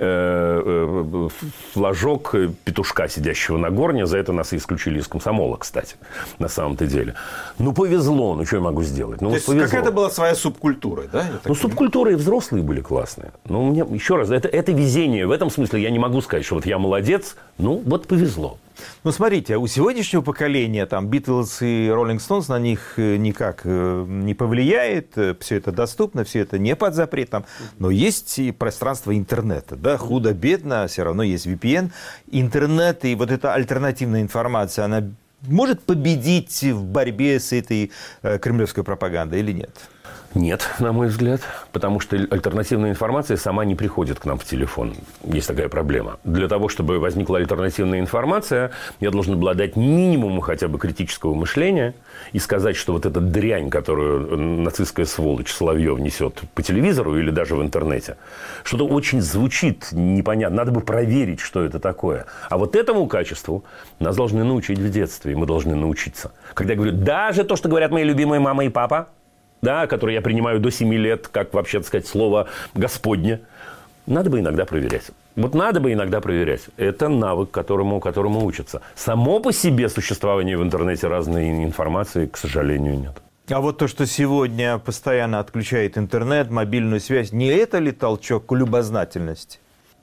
э, флажок петушка, сидящего на горне, за это нас и исключили из комсомола, кстати, на самом-то деле. Ну, повезло, ну, что я могу сделать? Ну, то есть какая-то была своя субкультура, да? Ну, субкультура и взрослые были классные. Ну, мне, еще раз, это, это везение. В этом смысле я не могу сказать, что вот я молодец. Ну, вот повезло. Ну, смотрите, у сегодняшнего поколения там Битлз и Роллинг Стоунс на них никак не повлияет. Все это доступно, все это не под запретом. Но есть и пространство интернета. Да? Худо-бедно, все равно есть ви пи эн. Интернет и вот эта альтернативная информация, она может победить в борьбе с этой э, кремлевской пропагандой или нет? Нет, на мой взгляд. Потому что альтернативная информация сама не приходит к нам в телефон. Есть такая проблема. Для того, чтобы возникла альтернативная информация, я должен обладать минимумом хотя бы критического мышления и сказать, что вот эта дрянь, которую нацистская сволочь Соловьев несет по телевизору или даже в интернете, что-то очень звучит непонятно. Надо бы проверить, что это такое. А вот этому качеству нас должны научить в детстве. И мы должны научиться. Когда я говорю, даже то, что говорят мои любимые мама и папа, да, которые я принимаю до семи лет, как вообще, так сказать, слово «Господне», надо бы иногда проверять. Вот надо бы иногда проверять. Это навык, которому, которому учатся. Само по себе существование в интернете разной информации, к сожалению, нет. А вот то, что сегодня постоянно отключает интернет, мобильную связь, не это ли толчок к любознательности?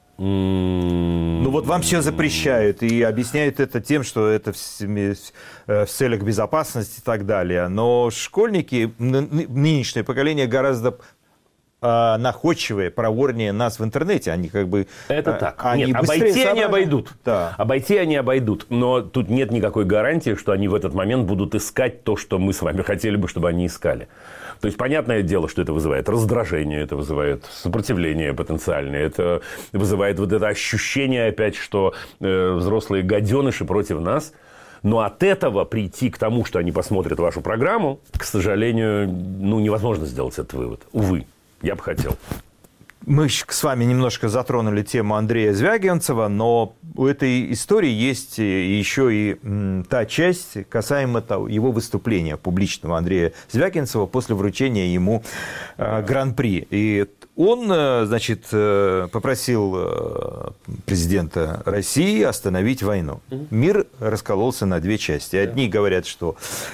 Ну вот вам все запрещают и объясняют это тем, что это в, в целях безопасности и так далее. Но школьники, нынешнее поколение гораздо э, находчивее, проворнее нас в интернете. Они как бы... Это так. Они нет, обойти они обойдут. Да. Обойти они обойдут. Но тут нет никакой гарантии, что они в этот момент будут искать то, что мы с вами хотели бы, чтобы они искали. То есть, понятное дело, что это вызывает раздражение, это вызывает сопротивление потенциальное, это вызывает вот это ощущение опять, что э, взрослые гаденыши против нас. Но от этого прийти к тому, что они посмотрят вашу программу, к сожалению, ну, невозможно сделать этот вывод. Увы, я бы хотел. Мы с вами немножко затронули тему Андрея Звягинцева, но у этой истории есть еще и та часть, касаемо того, его выступления публичного Андрея Звягинцева после вручения ему гран-при. И он, значит, попросил президента России остановить войну. Мир раскололся на две части. Одни говорят, что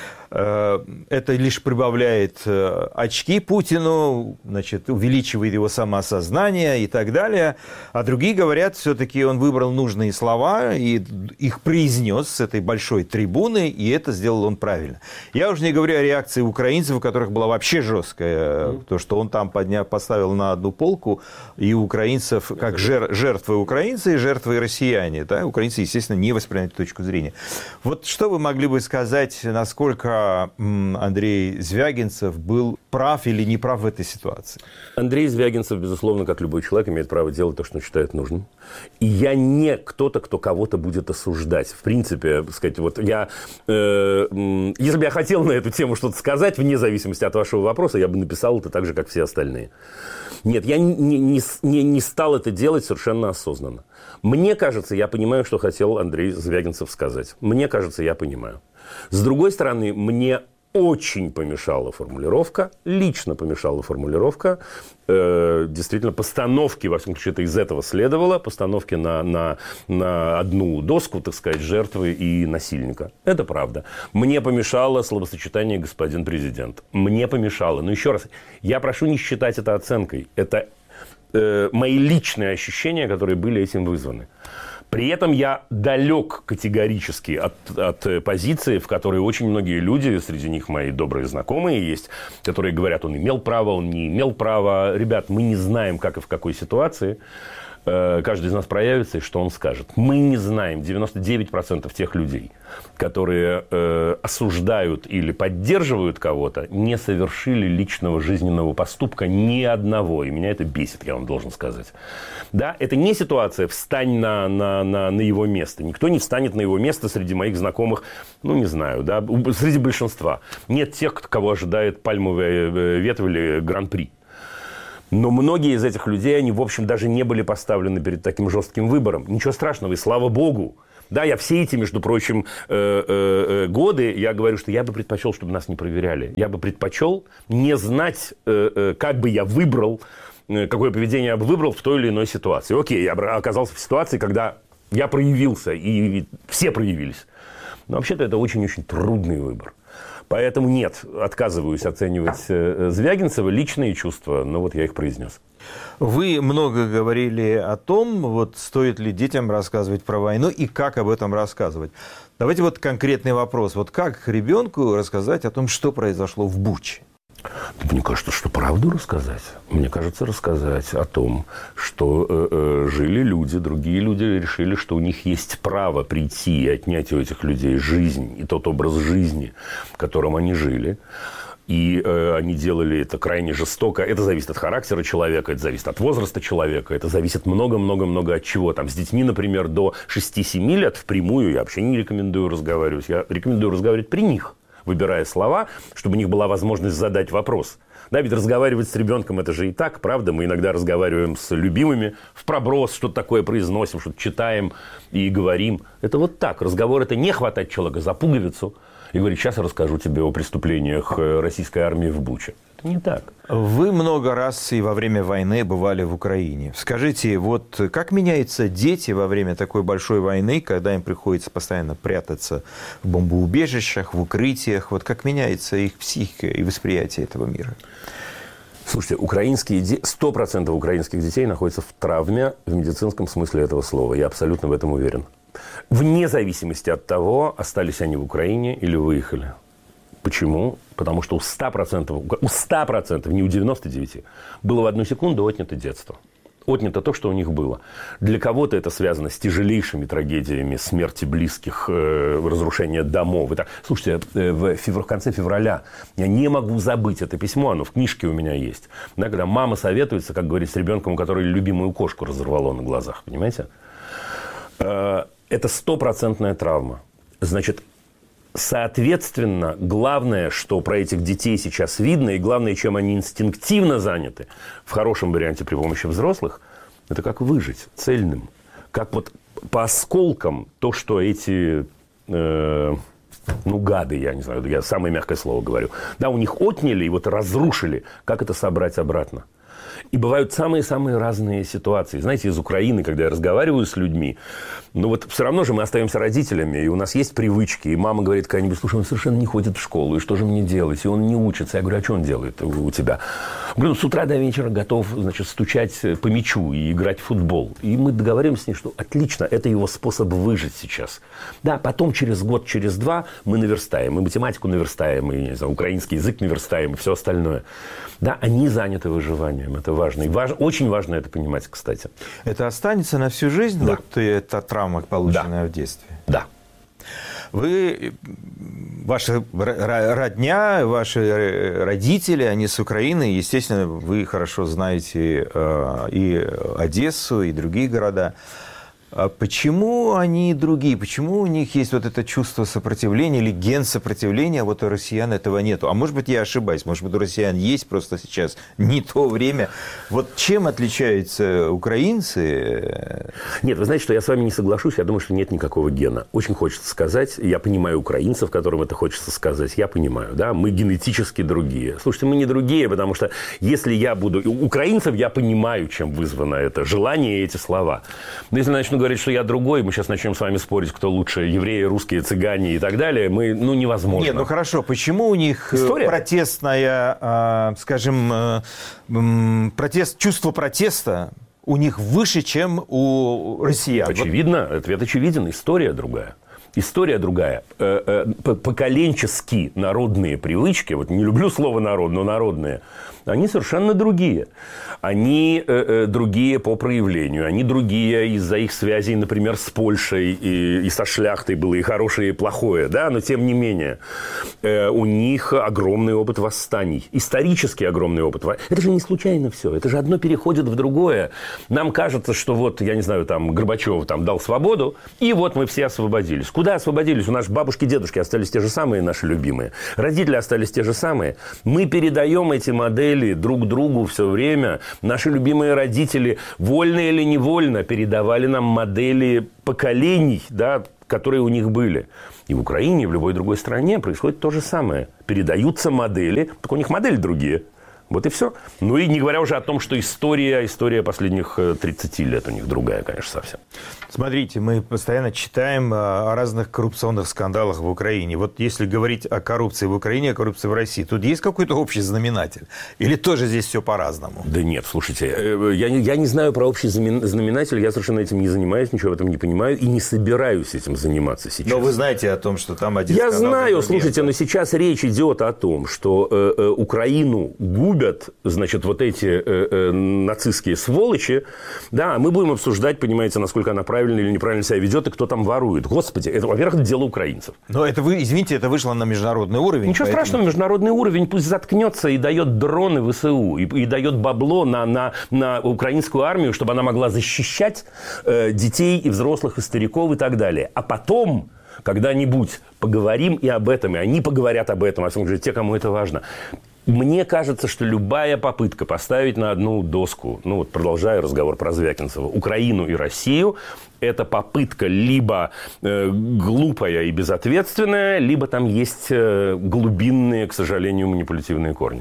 это лишь прибавляет очки Путину, значит, увеличивает его самоосознание и так далее. А другие говорят, все-таки он выбрал нужные слова и их произнес с этой большой трибуны, и это сделал он правильно. Я уже не говорю о реакции украинцев, у которых была вообще жесткая, mm. то, что он там поднял, поставил на одну полку и украинцев как жер, жертвы украинцы и жертвы россияне. Да? Украинцы, естественно, не воспринимают эту точку зрения. Вот что вы могли бы сказать, насколько Андрей Звягинцев был прав или не прав в этой ситуации? Андрей Звягинцев, безусловно, как любой человек, имеет право делать то, что он считает нужным. И я не кто-то, кто кого-то будет осуждать. В принципе, сказать, вот я, э, если бы я хотел на эту тему что-то сказать, вне зависимости от вашего вопроса, я бы написал это так же, как все остальные. Нет, я не, не, не, не стал это делать совершенно осознанно. Мне кажется, я понимаю, что хотел Андрей Звягинцев сказать. Мне кажется, я понимаю. С другой стороны, мне очень помешала формулировка, лично помешала формулировка, э, действительно, постановки, во всяком случае, это из этого следовало, постановки на, на, на одну доску, так сказать, жертвы и насильника. Это правда. Мне помешало словосочетание «господин президент». Мне помешало. Но еще раз, я прошу не считать это оценкой. Это э, мои личные ощущения, которые были этим вызваны. При этом я далек категорически от, от позиции, в которой очень многие люди, среди них мои добрые знакомые есть, которые говорят, он имел право, он не имел права. Ребят, мы не знаем, как и в какой ситуации. каждый из нас проявится и что он скажет. Мы не знаем девяносто девять процентов тех людей, которые э, осуждают или поддерживают кого-то, не совершили личного жизненного поступка ни одного. И меня это бесит, я вам должен сказать. Да, это не ситуация «встань на, на, на, на его место». Никто не встанет на его место среди моих знакомых, ну, не знаю, да, среди большинства. Нет тех, кого ожидает пальмовая ветвь или гран-при. Но многие из этих людей, они, в общем, даже не были поставлены перед таким жестким выбором. Ничего страшного, и слава богу. Да, я все эти, между прочим, э, э, годы, я говорю, что я бы предпочел, чтобы нас не проверяли. Я бы предпочел не знать, э, э, как бы я выбрал, э, какое поведение я бы выбрал в той или иной ситуации. Окей, я оказался в ситуации, когда я проявился, и все проявились. Но вообще-то это очень-очень трудный выбор. Поэтому нет, отказываюсь оценивать Звягинцева, личные чувства, но вот я их произнес. Вы много говорили о том, вот стоит ли детям рассказывать про войну и как об этом рассказывать. Давайте вот конкретный вопрос. Вот как ребенку рассказать о том, что произошло в Буче? Мне кажется, что правду рассказать. Мне кажется, рассказать о том, что э, э, жили люди, другие люди решили, что у них есть право прийти и отнять у этих людей жизнь и тот образ жизни, которым они жили. И э, они делали это крайне жестоко. Это зависит от характера человека, это зависит от возраста человека, это зависит много-много-много от чего. Там, с детьми, например, до шести-семи лет впрямую я вообще не рекомендую разговаривать. Я рекомендую разговаривать при них, выбирая слова, чтобы у них была возможность задать вопрос. Да, ведь разговаривать с ребенком это же и так, правда? Мы иногда разговариваем с любимыми в проброс, что-то такое произносим, что-то читаем и говорим. Это вот так. Разговор – это не хватать человека за пуговицу и говорить, сейчас я расскажу тебе о преступлениях российской армии в Буче. Это не так. Вы много раз и во время войны бывали в Украине. Скажите, вот как меняются дети во время такой большой войны, когда им приходится постоянно прятаться в бомбоубежищах, в укрытиях? Вот как меняется их психика и восприятие этого мира? Слушайте, украинские де... сто процентов украинских детей находятся в травме в медицинском смысле этого слова. Я абсолютно в этом уверен. Вне зависимости от того, остались они в Украине или выехали. Почему? Потому что у ста процентов, у ста процентов, не у девяноста девяти процентов, было в одну секунду отнято детство. Отнято то, что у них было. Для кого-то это связано с тяжелейшими трагедиями смерти близких, э, разрушения домов. И так. Слушайте, э, в, февр... в конце февраля я не могу забыть это письмо, оно в книжке у меня есть. Да, когда мама советуется, как говорить, с ребенком, у которого любимую кошку разорвало на глазах. Понимаете? Э, это стопроцентная травма. Значит, соответственно, главное, что про этих детей сейчас видно, и главное, чем они инстинктивно заняты, в хорошем варианте при помощи взрослых, это как выжить цельным. Как вот по осколкам то, что эти, э, ну, гады, я не знаю, я самое мягкое слово говорю, да, у них отняли и вот разрушили, как это собрать обратно. И бывают самые-самые разные ситуации. Знаете, из Украины, когда я разговариваю с людьми, ну вот все равно же мы остаемся родителями, и у нас есть привычки. И мама говорит какая-нибудь, слушай, он совершенно не ходит в школу, и что же мне делать? И он не учится. Я говорю, а что он делает у тебя? Говорю, с утра до вечера готов, значит, стучать по мячу и играть в футбол. И мы договариваемся с ней, что отлично, это его способ выжить сейчас. Да, потом через год, через два мы наверстаем. Мы математику наверстаем, и, не знаю, украинский язык наверстаем, и все остальное. Да, они заняты выживанием. Это важно. И важ... очень важно это понимать, кстати. Это останется на всю жизнь? Да. Вот эта травма, полученная да. в детстве? Да. Вы, ваша родня, ваши родители, они с Украины. Естественно, вы хорошо знаете и Одессу, и другие города. А почему они другие? Почему у них есть вот это чувство сопротивления или ген сопротивления, а вот у россиян этого нету? А может быть, я ошибаюсь, может быть, у россиян есть, просто сейчас не то время. Вот чем отличаются украинцы? Нет, вы знаете, что я с вами не соглашусь, я думаю, что нет никакого гена. Очень хочется сказать, я понимаю украинцев, которым это хочется сказать, я понимаю, да, мы генетически другие. Слушайте, мы не другие, потому что если я буду... У украинцев я понимаю, чем вызвано это желание и эти слова. Но если начну говорить, что я другой, мы сейчас начнем с вами спорить, кто лучше, евреи, русские, цыгане и так далее, мы, ну, невозможно. Нет, ну хорошо, почему у них История? протестная, скажем, протест, чувство протеста у них выше, чем у россиян? Очевидно, ответ очевиден, история другая. История другая. Поколенчески народные привычки, вот не люблю слово «народ», но народные, они совершенно другие. Они э, другие по проявлению, они другие из-за их связей, например, с Польшей и, и со шляхтой было и хорошее, и плохое, да, но тем не менее э, у них огромный опыт восстаний, исторически огромный опыт. Это же не случайно все, это же одно переходит в другое. Нам кажется, что вот, я не знаю, там Горбачев там дал свободу, и вот мы все освободились. Куда освободились? У нас бабушки, дедушки остались те же самые, наши любимые. Родители остались те же самые. Мы передаем эти модели друг другу все время. Наши любимые родители, вольно или невольно, передавали нам модели поколений, да, которые у них были. И в Украине, и в любой другой стране происходит то же самое. Передаются модели, только у них модели другие. Вот и все. Ну и не говоря уже о том, что история, история последних тридцати лет у них другая, конечно, совсем. Смотрите, мы постоянно читаем о разных коррупционных скандалах в Украине. Вот если говорить о коррупции в Украине, о коррупции в России, тут есть какой-то общий знаменатель? Или тоже здесь все по-разному? Да нет, слушайте, я не, я не знаю про общий знаменатель, я совершенно этим не занимаюсь, ничего в этом не понимаю и не собираюсь этим заниматься сейчас. Но вы знаете о том, что там один Я скандал... Я знаю, слушайте, но сейчас речь идет о том, что э, э, Украину губят, значит, вот эти э, э, нацистские сволочи, да, мы будем обсуждать, понимаете, насколько она правильно или неправильно себя ведет и кто там ворует. Господи, это, во-первых, это дело украинцев. Но это, вы, извините, это вышло на международный уровень. Ничего поэтому... страшного, международный уровень пусть заткнется и дает дроны в ВСУ, и, и дает бабло на, на, на украинскую армию, чтобы она могла защищать э, детей и взрослых, и стариков, и так далее. А потом... Когда-нибудь поговорим и об этом, и они поговорят об этом, особенно те, кому это важно. Мне кажется, что любая попытка поставить на одну доску, ну вот продолжая разговор про Звягинцева, Украину и Россию, это попытка либо э, глупая и безответственная, либо там есть э, глубинные, к сожалению, манипулятивные корни.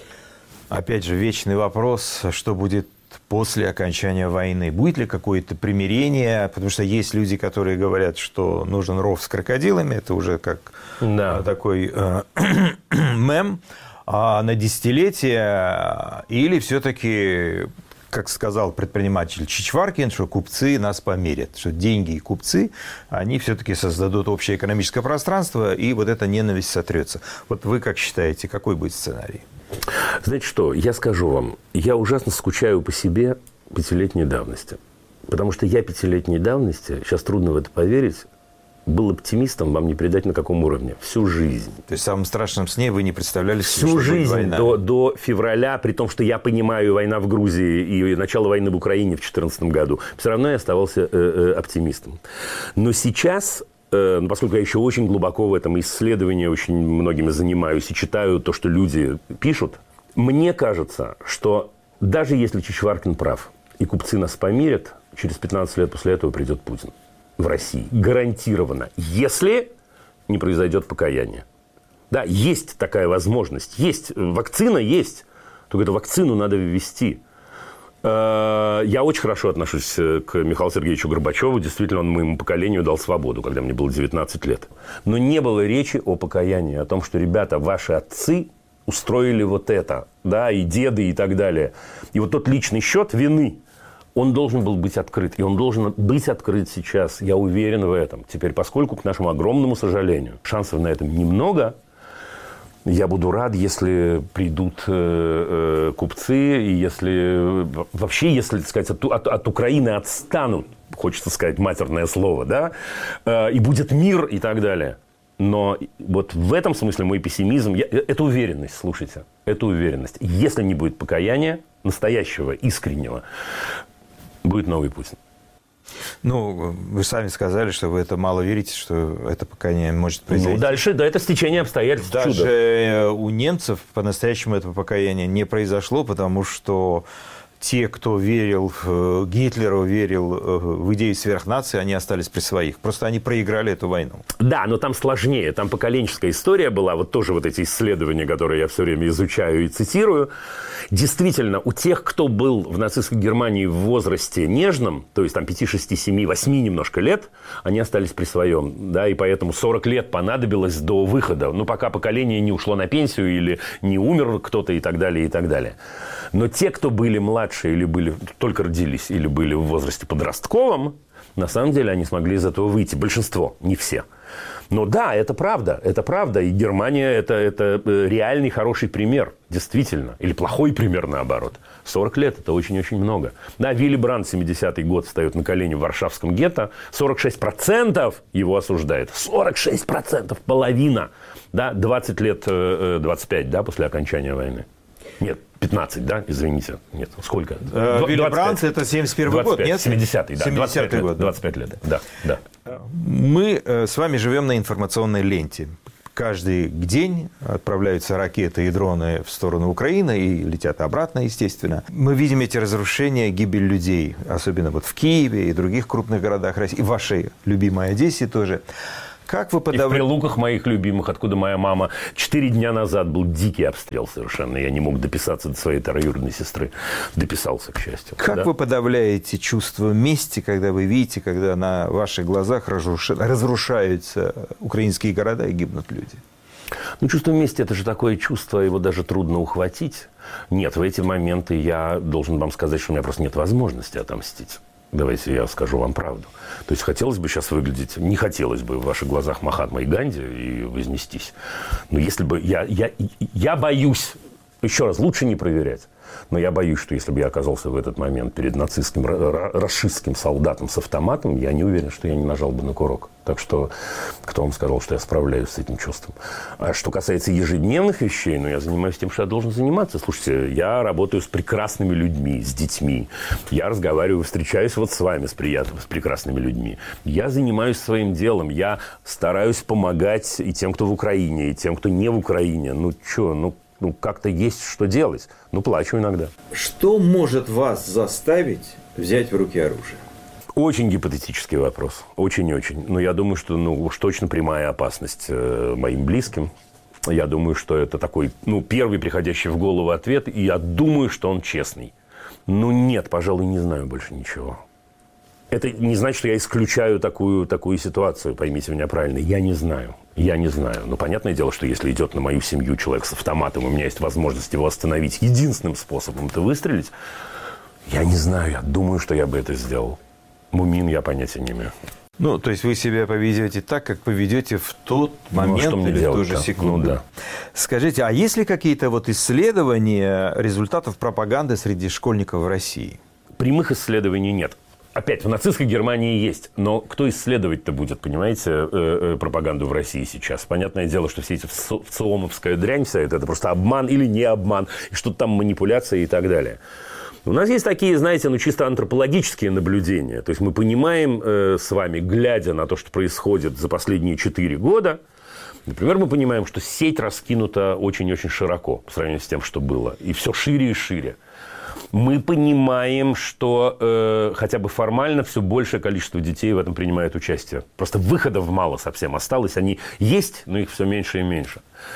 Опять же, вечный вопрос, что будет после окончания войны? Будет ли какое-то примирение? Потому что есть люди, которые говорят, что нужен ров с крокодилами. Это уже как да. такой э, мем. А на десятилетие или все-таки, как сказал предприниматель Чичваркин, что купцы нас помирят, что деньги и купцы, они все-таки создадут общее экономическое пространство, и вот эта ненависть сотрется. Вот вы как считаете, какой будет сценарий? Знаете что, я скажу вам, я ужасно скучаю по себе пятилетней давности. Потому что я пятилетней давности, сейчас трудно в это поверить, был оптимистом, вам не передать на каком уровне, всю жизнь. То есть в самом страшном сне вы не представляли себе, всю что жизнь будет война? До, до февраля, при том, что я понимаю война в Грузии и начало войны в Украине в две тысячи четырнадцатом году, все равно я оставался э, э, оптимистом. Но сейчас... поскольку я еще очень глубоко в этом исследовании, очень многими занимаюсь и читаю то, что люди пишут, мне кажется, что даже если Чичваркин прав, и купцы нас помирят, через пятнадцать лет после этого придет Путин в России. Гарантированно. Если не произойдет покаяние. Да, есть такая возможность. Есть. Вакцина есть. Только эту вакцину надо ввести. Я очень хорошо отношусь к Михаилу Сергеевичу Горбачеву. Действительно, он моему поколению дал свободу, когда мне было девятнадцать лет. Но не было речи о покаянии, о том, что, ребята, ваши отцы устроили вот это, да, и деды, и так далее. И вот тот личный счет вины, он должен был быть открыт. И он должен быть открыт сейчас. Я уверен в этом. Теперь, поскольку, к нашему огромному сожалению, шансов на это немного, я буду рад, если придут э, э, купцы, и если вообще, если, так сказать, от, от, от Украины отстанут, хочется сказать матерное слово, да, э, и будет мир и так далее. Но вот в этом смысле мой пессимизм, я, это уверенность, слушайте, это уверенность. Если не будет покаяния, настоящего, искреннего, будет новый Путин. Ну, вы сами сказали, что вы это мало верите, что это покаяние может произойти. Ну, дальше, да, это стечение обстоятельств. Даже чудо. У немцев по-настоящему этого покаяния не произошло, потому что те, кто верил Гитлеру, верил в идею сверхнации, они остались при своих. Просто они проиграли эту войну. Да, но там сложнее. Там поколенческая история была. Вот тоже вот эти исследования, которые я все время изучаю и цитирую. Действительно, у тех, кто был в нацистской Германии в возрасте нежном, то есть там пять, шесть, семь, восемь немножко лет, они остались при своем. Да, и поэтому сорок лет понадобилось до выхода. Ну, пока поколение не ушло на пенсию или не умер кто-то и так далее, и так далее. Но те, кто были младше или были, только родились, или были в возрасте подростковом, на самом деле они смогли из этого выйти. Большинство, не все. Но да, это правда, это правда. И Германия это, – это реальный хороший пример, действительно. Или плохой пример, наоборот. сорок лет – это очень-очень много. Да, Вилли Брандт семидесятый год встает на колени в Варшавском гетто. сорок шесть процентов его осуждает. сорок шесть процентов, половина. Да, двадцать лет, двадцать пять, да, после окончания войны. Нет, пятнадцать, да, извините. Нет, сколько? Вилли Брандт – это семьдесят первый год, нет? семидесятый, да. семидесятый год. двадцать пять лет, да, да. Мы с вами живем на информационной ленте. Каждый день отправляются ракеты и дроны в сторону Украины и летят обратно, естественно. Мы видим эти разрушения, гибель людей, особенно вот в Киеве и других крупных городах России, и в вашей любимой Одессе тоже. Как вы подав... И в Прилуках моих любимых, откуда моя мама. Четыре дня назад был дикий обстрел совершенно. Я не мог дописаться до своей троюродной сестры. Дописался, к счастью. Как да? вы подавляете чувство мести, когда вы видите, когда на ваших глазах разрушаются украинские города и гибнут люди? Ну, чувство мести – это же такое чувство, его даже трудно ухватить. Нет, в эти моменты я должен вам сказать, что у меня просто нет возможности отомстить. Давайте я скажу вам правду. То есть, хотелось бы сейчас выглядеть, не хотелось бы в ваших глазах Махатма и Ганди и вознестись. Но если бы я, я, я боюсь, еще раз, лучше не проверять. Но я боюсь, что если бы я оказался в этот момент перед нацистским, рашистским солдатом с автоматом, я не уверен, что я не нажал бы на курок. Так что, кто вам сказал, что я справляюсь с этим чувством? А что касается ежедневных вещей, ну, я занимаюсь тем, что я должен заниматься. Слушайте, я работаю с прекрасными людьми, с детьми. Я разговариваю, встречаюсь вот с вами, с приятными, с прекрасными людьми. Я занимаюсь своим делом. Я стараюсь помогать и тем, кто в Украине, и тем, кто не в Украине. Ну, что, ну, Ну, как-то есть что делать. Ну, плачу иногда. Что может вас заставить взять в руки оружие? Очень гипотетический вопрос. Очень-очень. Но я думаю, что ну, уж точно прямая опасность э, моим близким. Я думаю, что это такой, ну, первый приходящий в голову ответ. И я думаю, что он честный. Ну, нет, пожалуй, не знаю больше ничего. Это не значит, что я исключаю такую, такую ситуацию, поймите меня правильно. Я не знаю. Я не знаю. Но понятное дело, что если идет на мою семью человек с автоматом, и у меня есть возможность его остановить единственным способом – это выстрелить, я не знаю. Я думаю, что я бы это сделал. Мумин я понятия не имею. Ну, то есть вы себя поведете так, как поведете в тот момент, ну, или в ту же секунду. Ну, да. Скажите, а есть ли какие-то вот исследования результатов пропаганды среди школьников в России? Прямых исследований нет. Опять, в нацистской Германии есть, но кто исследовать-то будет, понимаете, э, э, пропаганду в России сейчас? Понятное дело, что все эти вциомовская дрянь вся это, это просто обман или не обман, и что-то там манипуляция и так далее. У нас есть такие, знаете, ну, чисто антропологические наблюдения. То есть мы понимаем э, с вами, глядя на то, что происходит за последние четыре года, например, мы понимаем, что сеть раскинута очень-очень широко по сравнению с тем, что было, и все шире и шире. Мы понимаем, что э, хотя бы формально все большее количество детей в этом принимает участие. Просто выходов мало совсем осталось. Они есть, но их все меньше и меньше.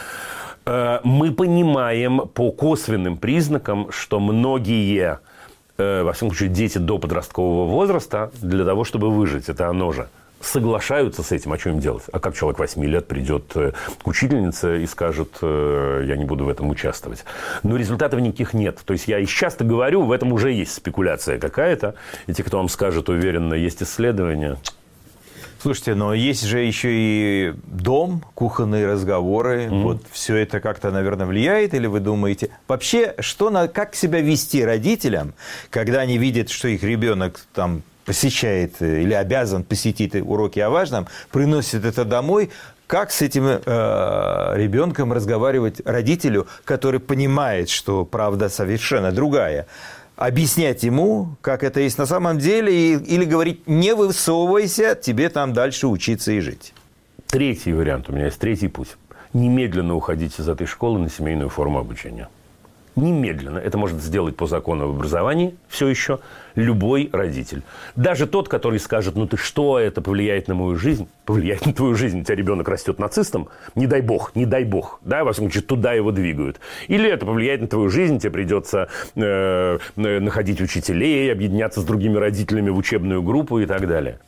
Э, мы понимаем по косвенным признакам, что многие, э, во всяком случае, дети до подросткового возраста для того, чтобы выжить, это оно же, соглашаются с этим, а что им делать? А как человек восьми лет придет к учительнице и скажет, я не буду в этом участвовать? Но результатов никаких нет. То есть я и часто говорю, в этом уже есть спекуляция какая-то. И те, кто вам скажет уверенно, есть исследования. Слушайте, но есть же еще и дом, кухонные разговоры. Mm-hmm. Вот все это как-то, наверное, влияет? Или вы думаете... Вообще, что на... как себя вести родителям, когда они видят, что их ребенок там... посещает или обязан посетить уроки о важном, приносит это домой, как с этим э, ребенком разговаривать родителю, который понимает, что правда совершенно другая? Объяснять ему, как это есть на самом деле, и, или говорить, не высовывайся, тебе там дальше учиться и жить? Третий вариант, у меня есть третий путь. Немедленно уходить из этой школы на семейную форму обучения. Немедленно. Это может сделать по закону об образовании все еще любой родитель. Даже тот, который скажет, ну ты что, это повлияет на мою жизнь. Повлияет на твою жизнь. У тебя ребенок растет нацистом. Не дай бог, не дай бог. Да, во всяком случае, туда его двигают. Или это повлияет на твою жизнь. Тебе придется э, находить учителей, объединяться с другими родителями в учебную группу и так далее.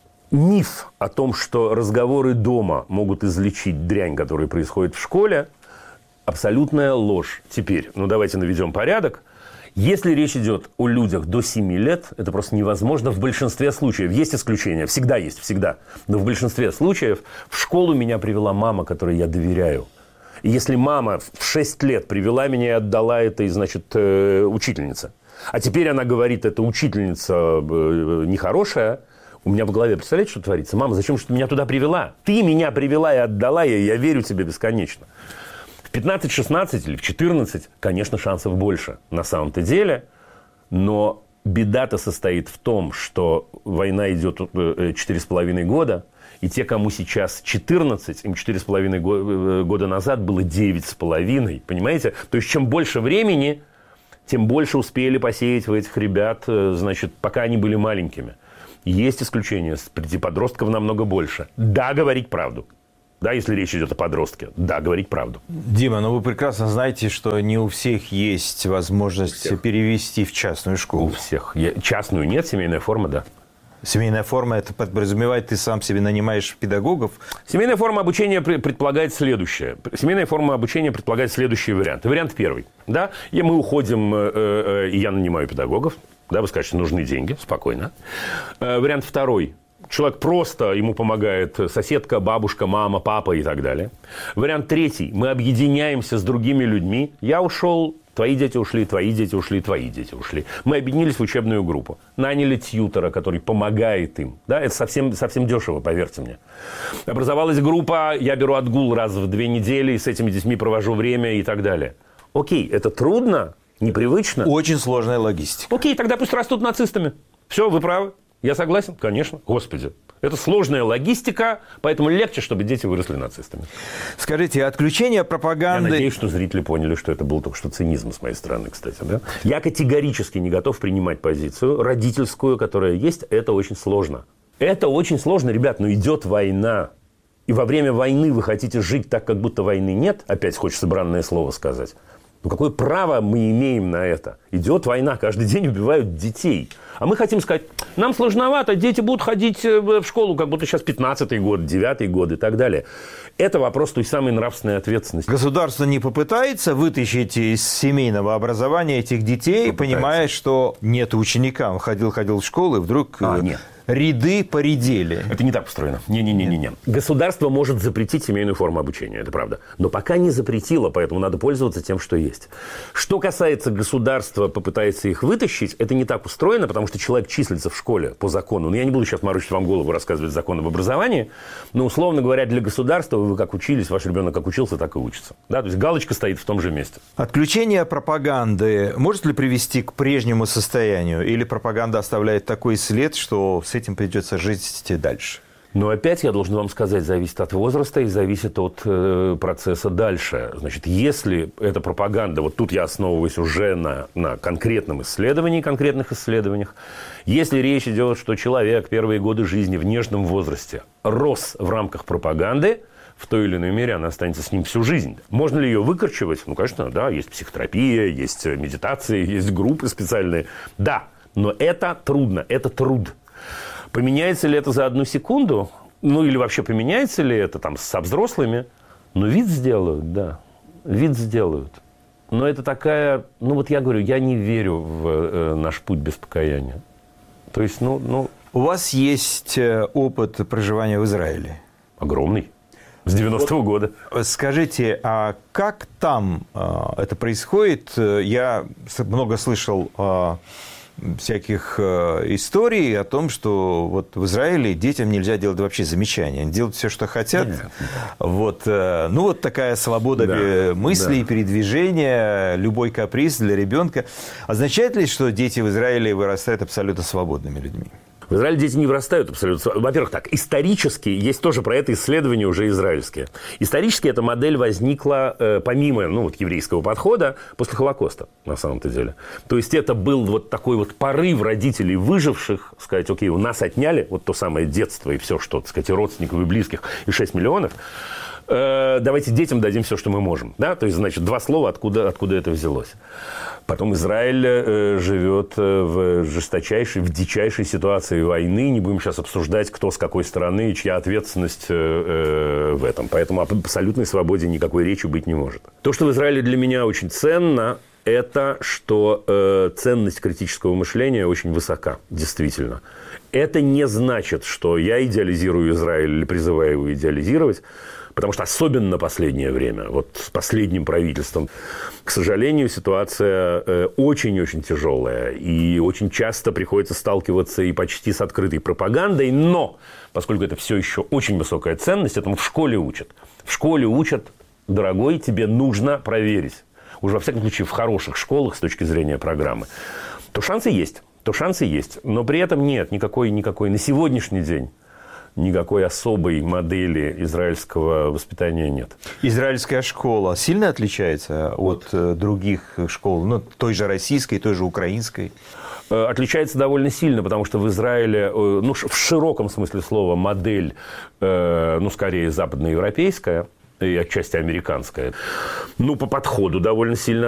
Миф о том, что разговоры дома могут излечить дрянь, которая происходит в школе, абсолютная ложь. Теперь, ну давайте наведем порядок. Если речь идет о людях до семи лет, это просто невозможно в большинстве случаев. Есть исключения, всегда есть, всегда. Но в большинстве случаев в школу меня привела мама, которой я доверяю. И если мама в шесть лет привела меня и отдала этой, значит, учительнице, а теперь она говорит, эта учительница нехорошая, у меня в голове, представляете, что творится? Мама, зачем же ты меня туда привела? Ты меня привела и отдала, и я верю тебе бесконечно. В пятнадцать-шестнадцать или в четырнадцать, конечно, шансов больше на самом-то деле. Но беда-то состоит в том, что война идет четыре с половиной года. И те, кому сейчас четырнадцать, им четыре с половиной года назад было девять с половиной. Понимаете? То есть, чем больше времени, тем больше успели посеять в этих ребят, значит, пока они были маленькими. Есть исключения. Среди подростков намного больше. Да, говорить правду. Да, если речь идет о подростке. Да, говорить правду. Дима, ну вы прекрасно знаете, что не у всех есть возможность перевести в частную школу. У всех. Я, частную нет, семейная форма, да. Семейная форма, это подразумевает, ты сам себе нанимаешь педагогов? Семейная форма обучения предполагает следующее. Семейная форма обучения предполагает следующий вариант. Вариант первый. Да, и мы уходим, и я нанимаю педагогов. Да, вы скажете, нужны деньги, спокойно. Вариант второй. Человек просто, ему помогает соседка, бабушка, мама, папа и так далее. Вариант третий. Мы объединяемся с другими людьми. Я ушел, твои дети ушли, твои дети ушли, твои дети ушли. Мы объединились в учебную группу. Наняли тьютера, который помогает им. Да, это совсем, совсем дешево, поверьте мне. Образовалась группа, я беру отгул раз в две недели, и с этими детьми провожу время и так далее. Окей, это трудно, непривычно. Очень сложная логистика. Окей, тогда пусть растут нацистами. Все, вы правы. Я согласен? Конечно. Господи. Это сложная логистика, поэтому легче, чтобы дети выросли нацистами. Скажите, отключение пропаганды... Я надеюсь, что зрители поняли, что это был только что цинизм с моей стороны, кстати. Да? Я категорически не готов принимать позицию родительскую, которая есть. Это очень сложно. Это очень сложно, ребят, но идет война. И во время войны вы хотите жить так, как будто войны нет. Опять хочется бранное слово сказать. Ну, какое право мы имеем на это? Идет война, каждый день убивают детей. А мы хотим сказать, нам сложновато, дети будут ходить в школу, как будто сейчас пятнадцатый год, девятый год и так далее. Это вопрос той самой нравственной ответственности. Государство не попытается вытащить из семейного образования этих детей, попытается. Понимая, что нет ученика. Он ходил-ходил в школу, и вдруг... А, нет. Ряды поредели. Это не так устроено. Не-не-не-не. Государство может запретить семейную форму обучения, это правда. Но пока не запретило, поэтому надо пользоваться тем, что есть. Что касается государства, попытается их вытащить, это не так устроено, потому что человек числится в школе по закону. Но я не буду сейчас морочить вам голову, рассказывать закон об образовании. Но, условно говоря, для государства вы как учились, ваш ребенок как учился, так и учится. Да? То есть галочка стоит в том же месте. Отключение пропаганды может ли привести к прежнему состоянию? Или пропаганда оставляет такой след, что... с этим придется жить дальше? Но опять я должен вам сказать, зависит от возраста и зависит от э, процесса дальше. Значит, если эта пропаганда, вот тут я основываюсь уже на, на конкретном исследовании, конкретных исследованиях, если речь идет, что человек первые годы жизни в нежном возрасте рос в рамках пропаганды, в той или иной мере она останется с ним всю жизнь. Можно ли ее выкорчевать? Ну, конечно, да, есть психотерапия, есть медитации, есть группы специальные. Да, но это трудно, это труд. Поменяется ли это за одну секунду? Ну, или вообще поменяется ли это там со взрослыми? Ну, вид сделают, да. Вид сделают. Но это такая... Ну, вот я говорю, я не верю в э, наш путь без покаяния. То есть, ну, ну... У вас есть опыт проживания в Израиле? Огромный. С девяностого вот, года. Скажите, а как там э, это происходит? Я много слышал... Э, всяких э, историй о том, что вот в Израиле детям нельзя делать вообще замечания. Они делают все, что хотят. Нет, вот, э, ну, вот такая свобода да, мыслей, да. передвижения, любой каприз для ребенка. Означает ли, что дети в Израиле вырастают абсолютно свободными людьми? В Израиле дети не вырастают абсолютно. Во-первых, так, исторически, есть тоже про это исследования уже израильские. Исторически эта модель возникла э, помимо ну, вот, еврейского подхода после Холокоста, на самом-то деле. То есть это был вот такой вот порыв родителей выживших, сказать, окей, у нас отняли вот то самое детство и все, что, так сказать, и родственников, и близких, и шесть миллионов. Э, давайте детям дадим все, что мы можем. Да? То есть, значит, два слова, откуда, откуда это взялось. Потом Израиль э, живет в жесточайшей, в дичайшей ситуации войны. Не будем сейчас обсуждать, кто с какой стороны и чья ответственность э, э, в этом. Поэтому об абсолютной свободе никакой речи быть не может. То, что в Израиле для меня очень ценно, это что э, ценность критического мышления очень высока, действительно. Это не значит, что я идеализирую Израиль или призываю его идеализировать, потому что особенно последнее время, вот с последним правительством, к сожалению, ситуация э, очень-очень тяжелая. И очень часто приходится сталкиваться и почти с открытой пропагандой. Но, поскольку это все еще очень высокая ценность, этому в школе учат. В школе учат, дорогой, тебе нужно проверить. Уже, во всяком случае, в хороших школах с точки зрения программы. То шансы есть. То шансы есть. Но при этом нет никакой, никакой на сегодняшний день никакой особой модели израильского воспитания нет. Израильская школа сильно отличается от э, других школ? Ну, той же российской, той же украинской? Э, отличается довольно сильно, потому что в Израиле, э, ну, в широком смысле слова, модель, э, ну, скорее, западноевропейская и отчасти американская, ну, по подходу довольно сильно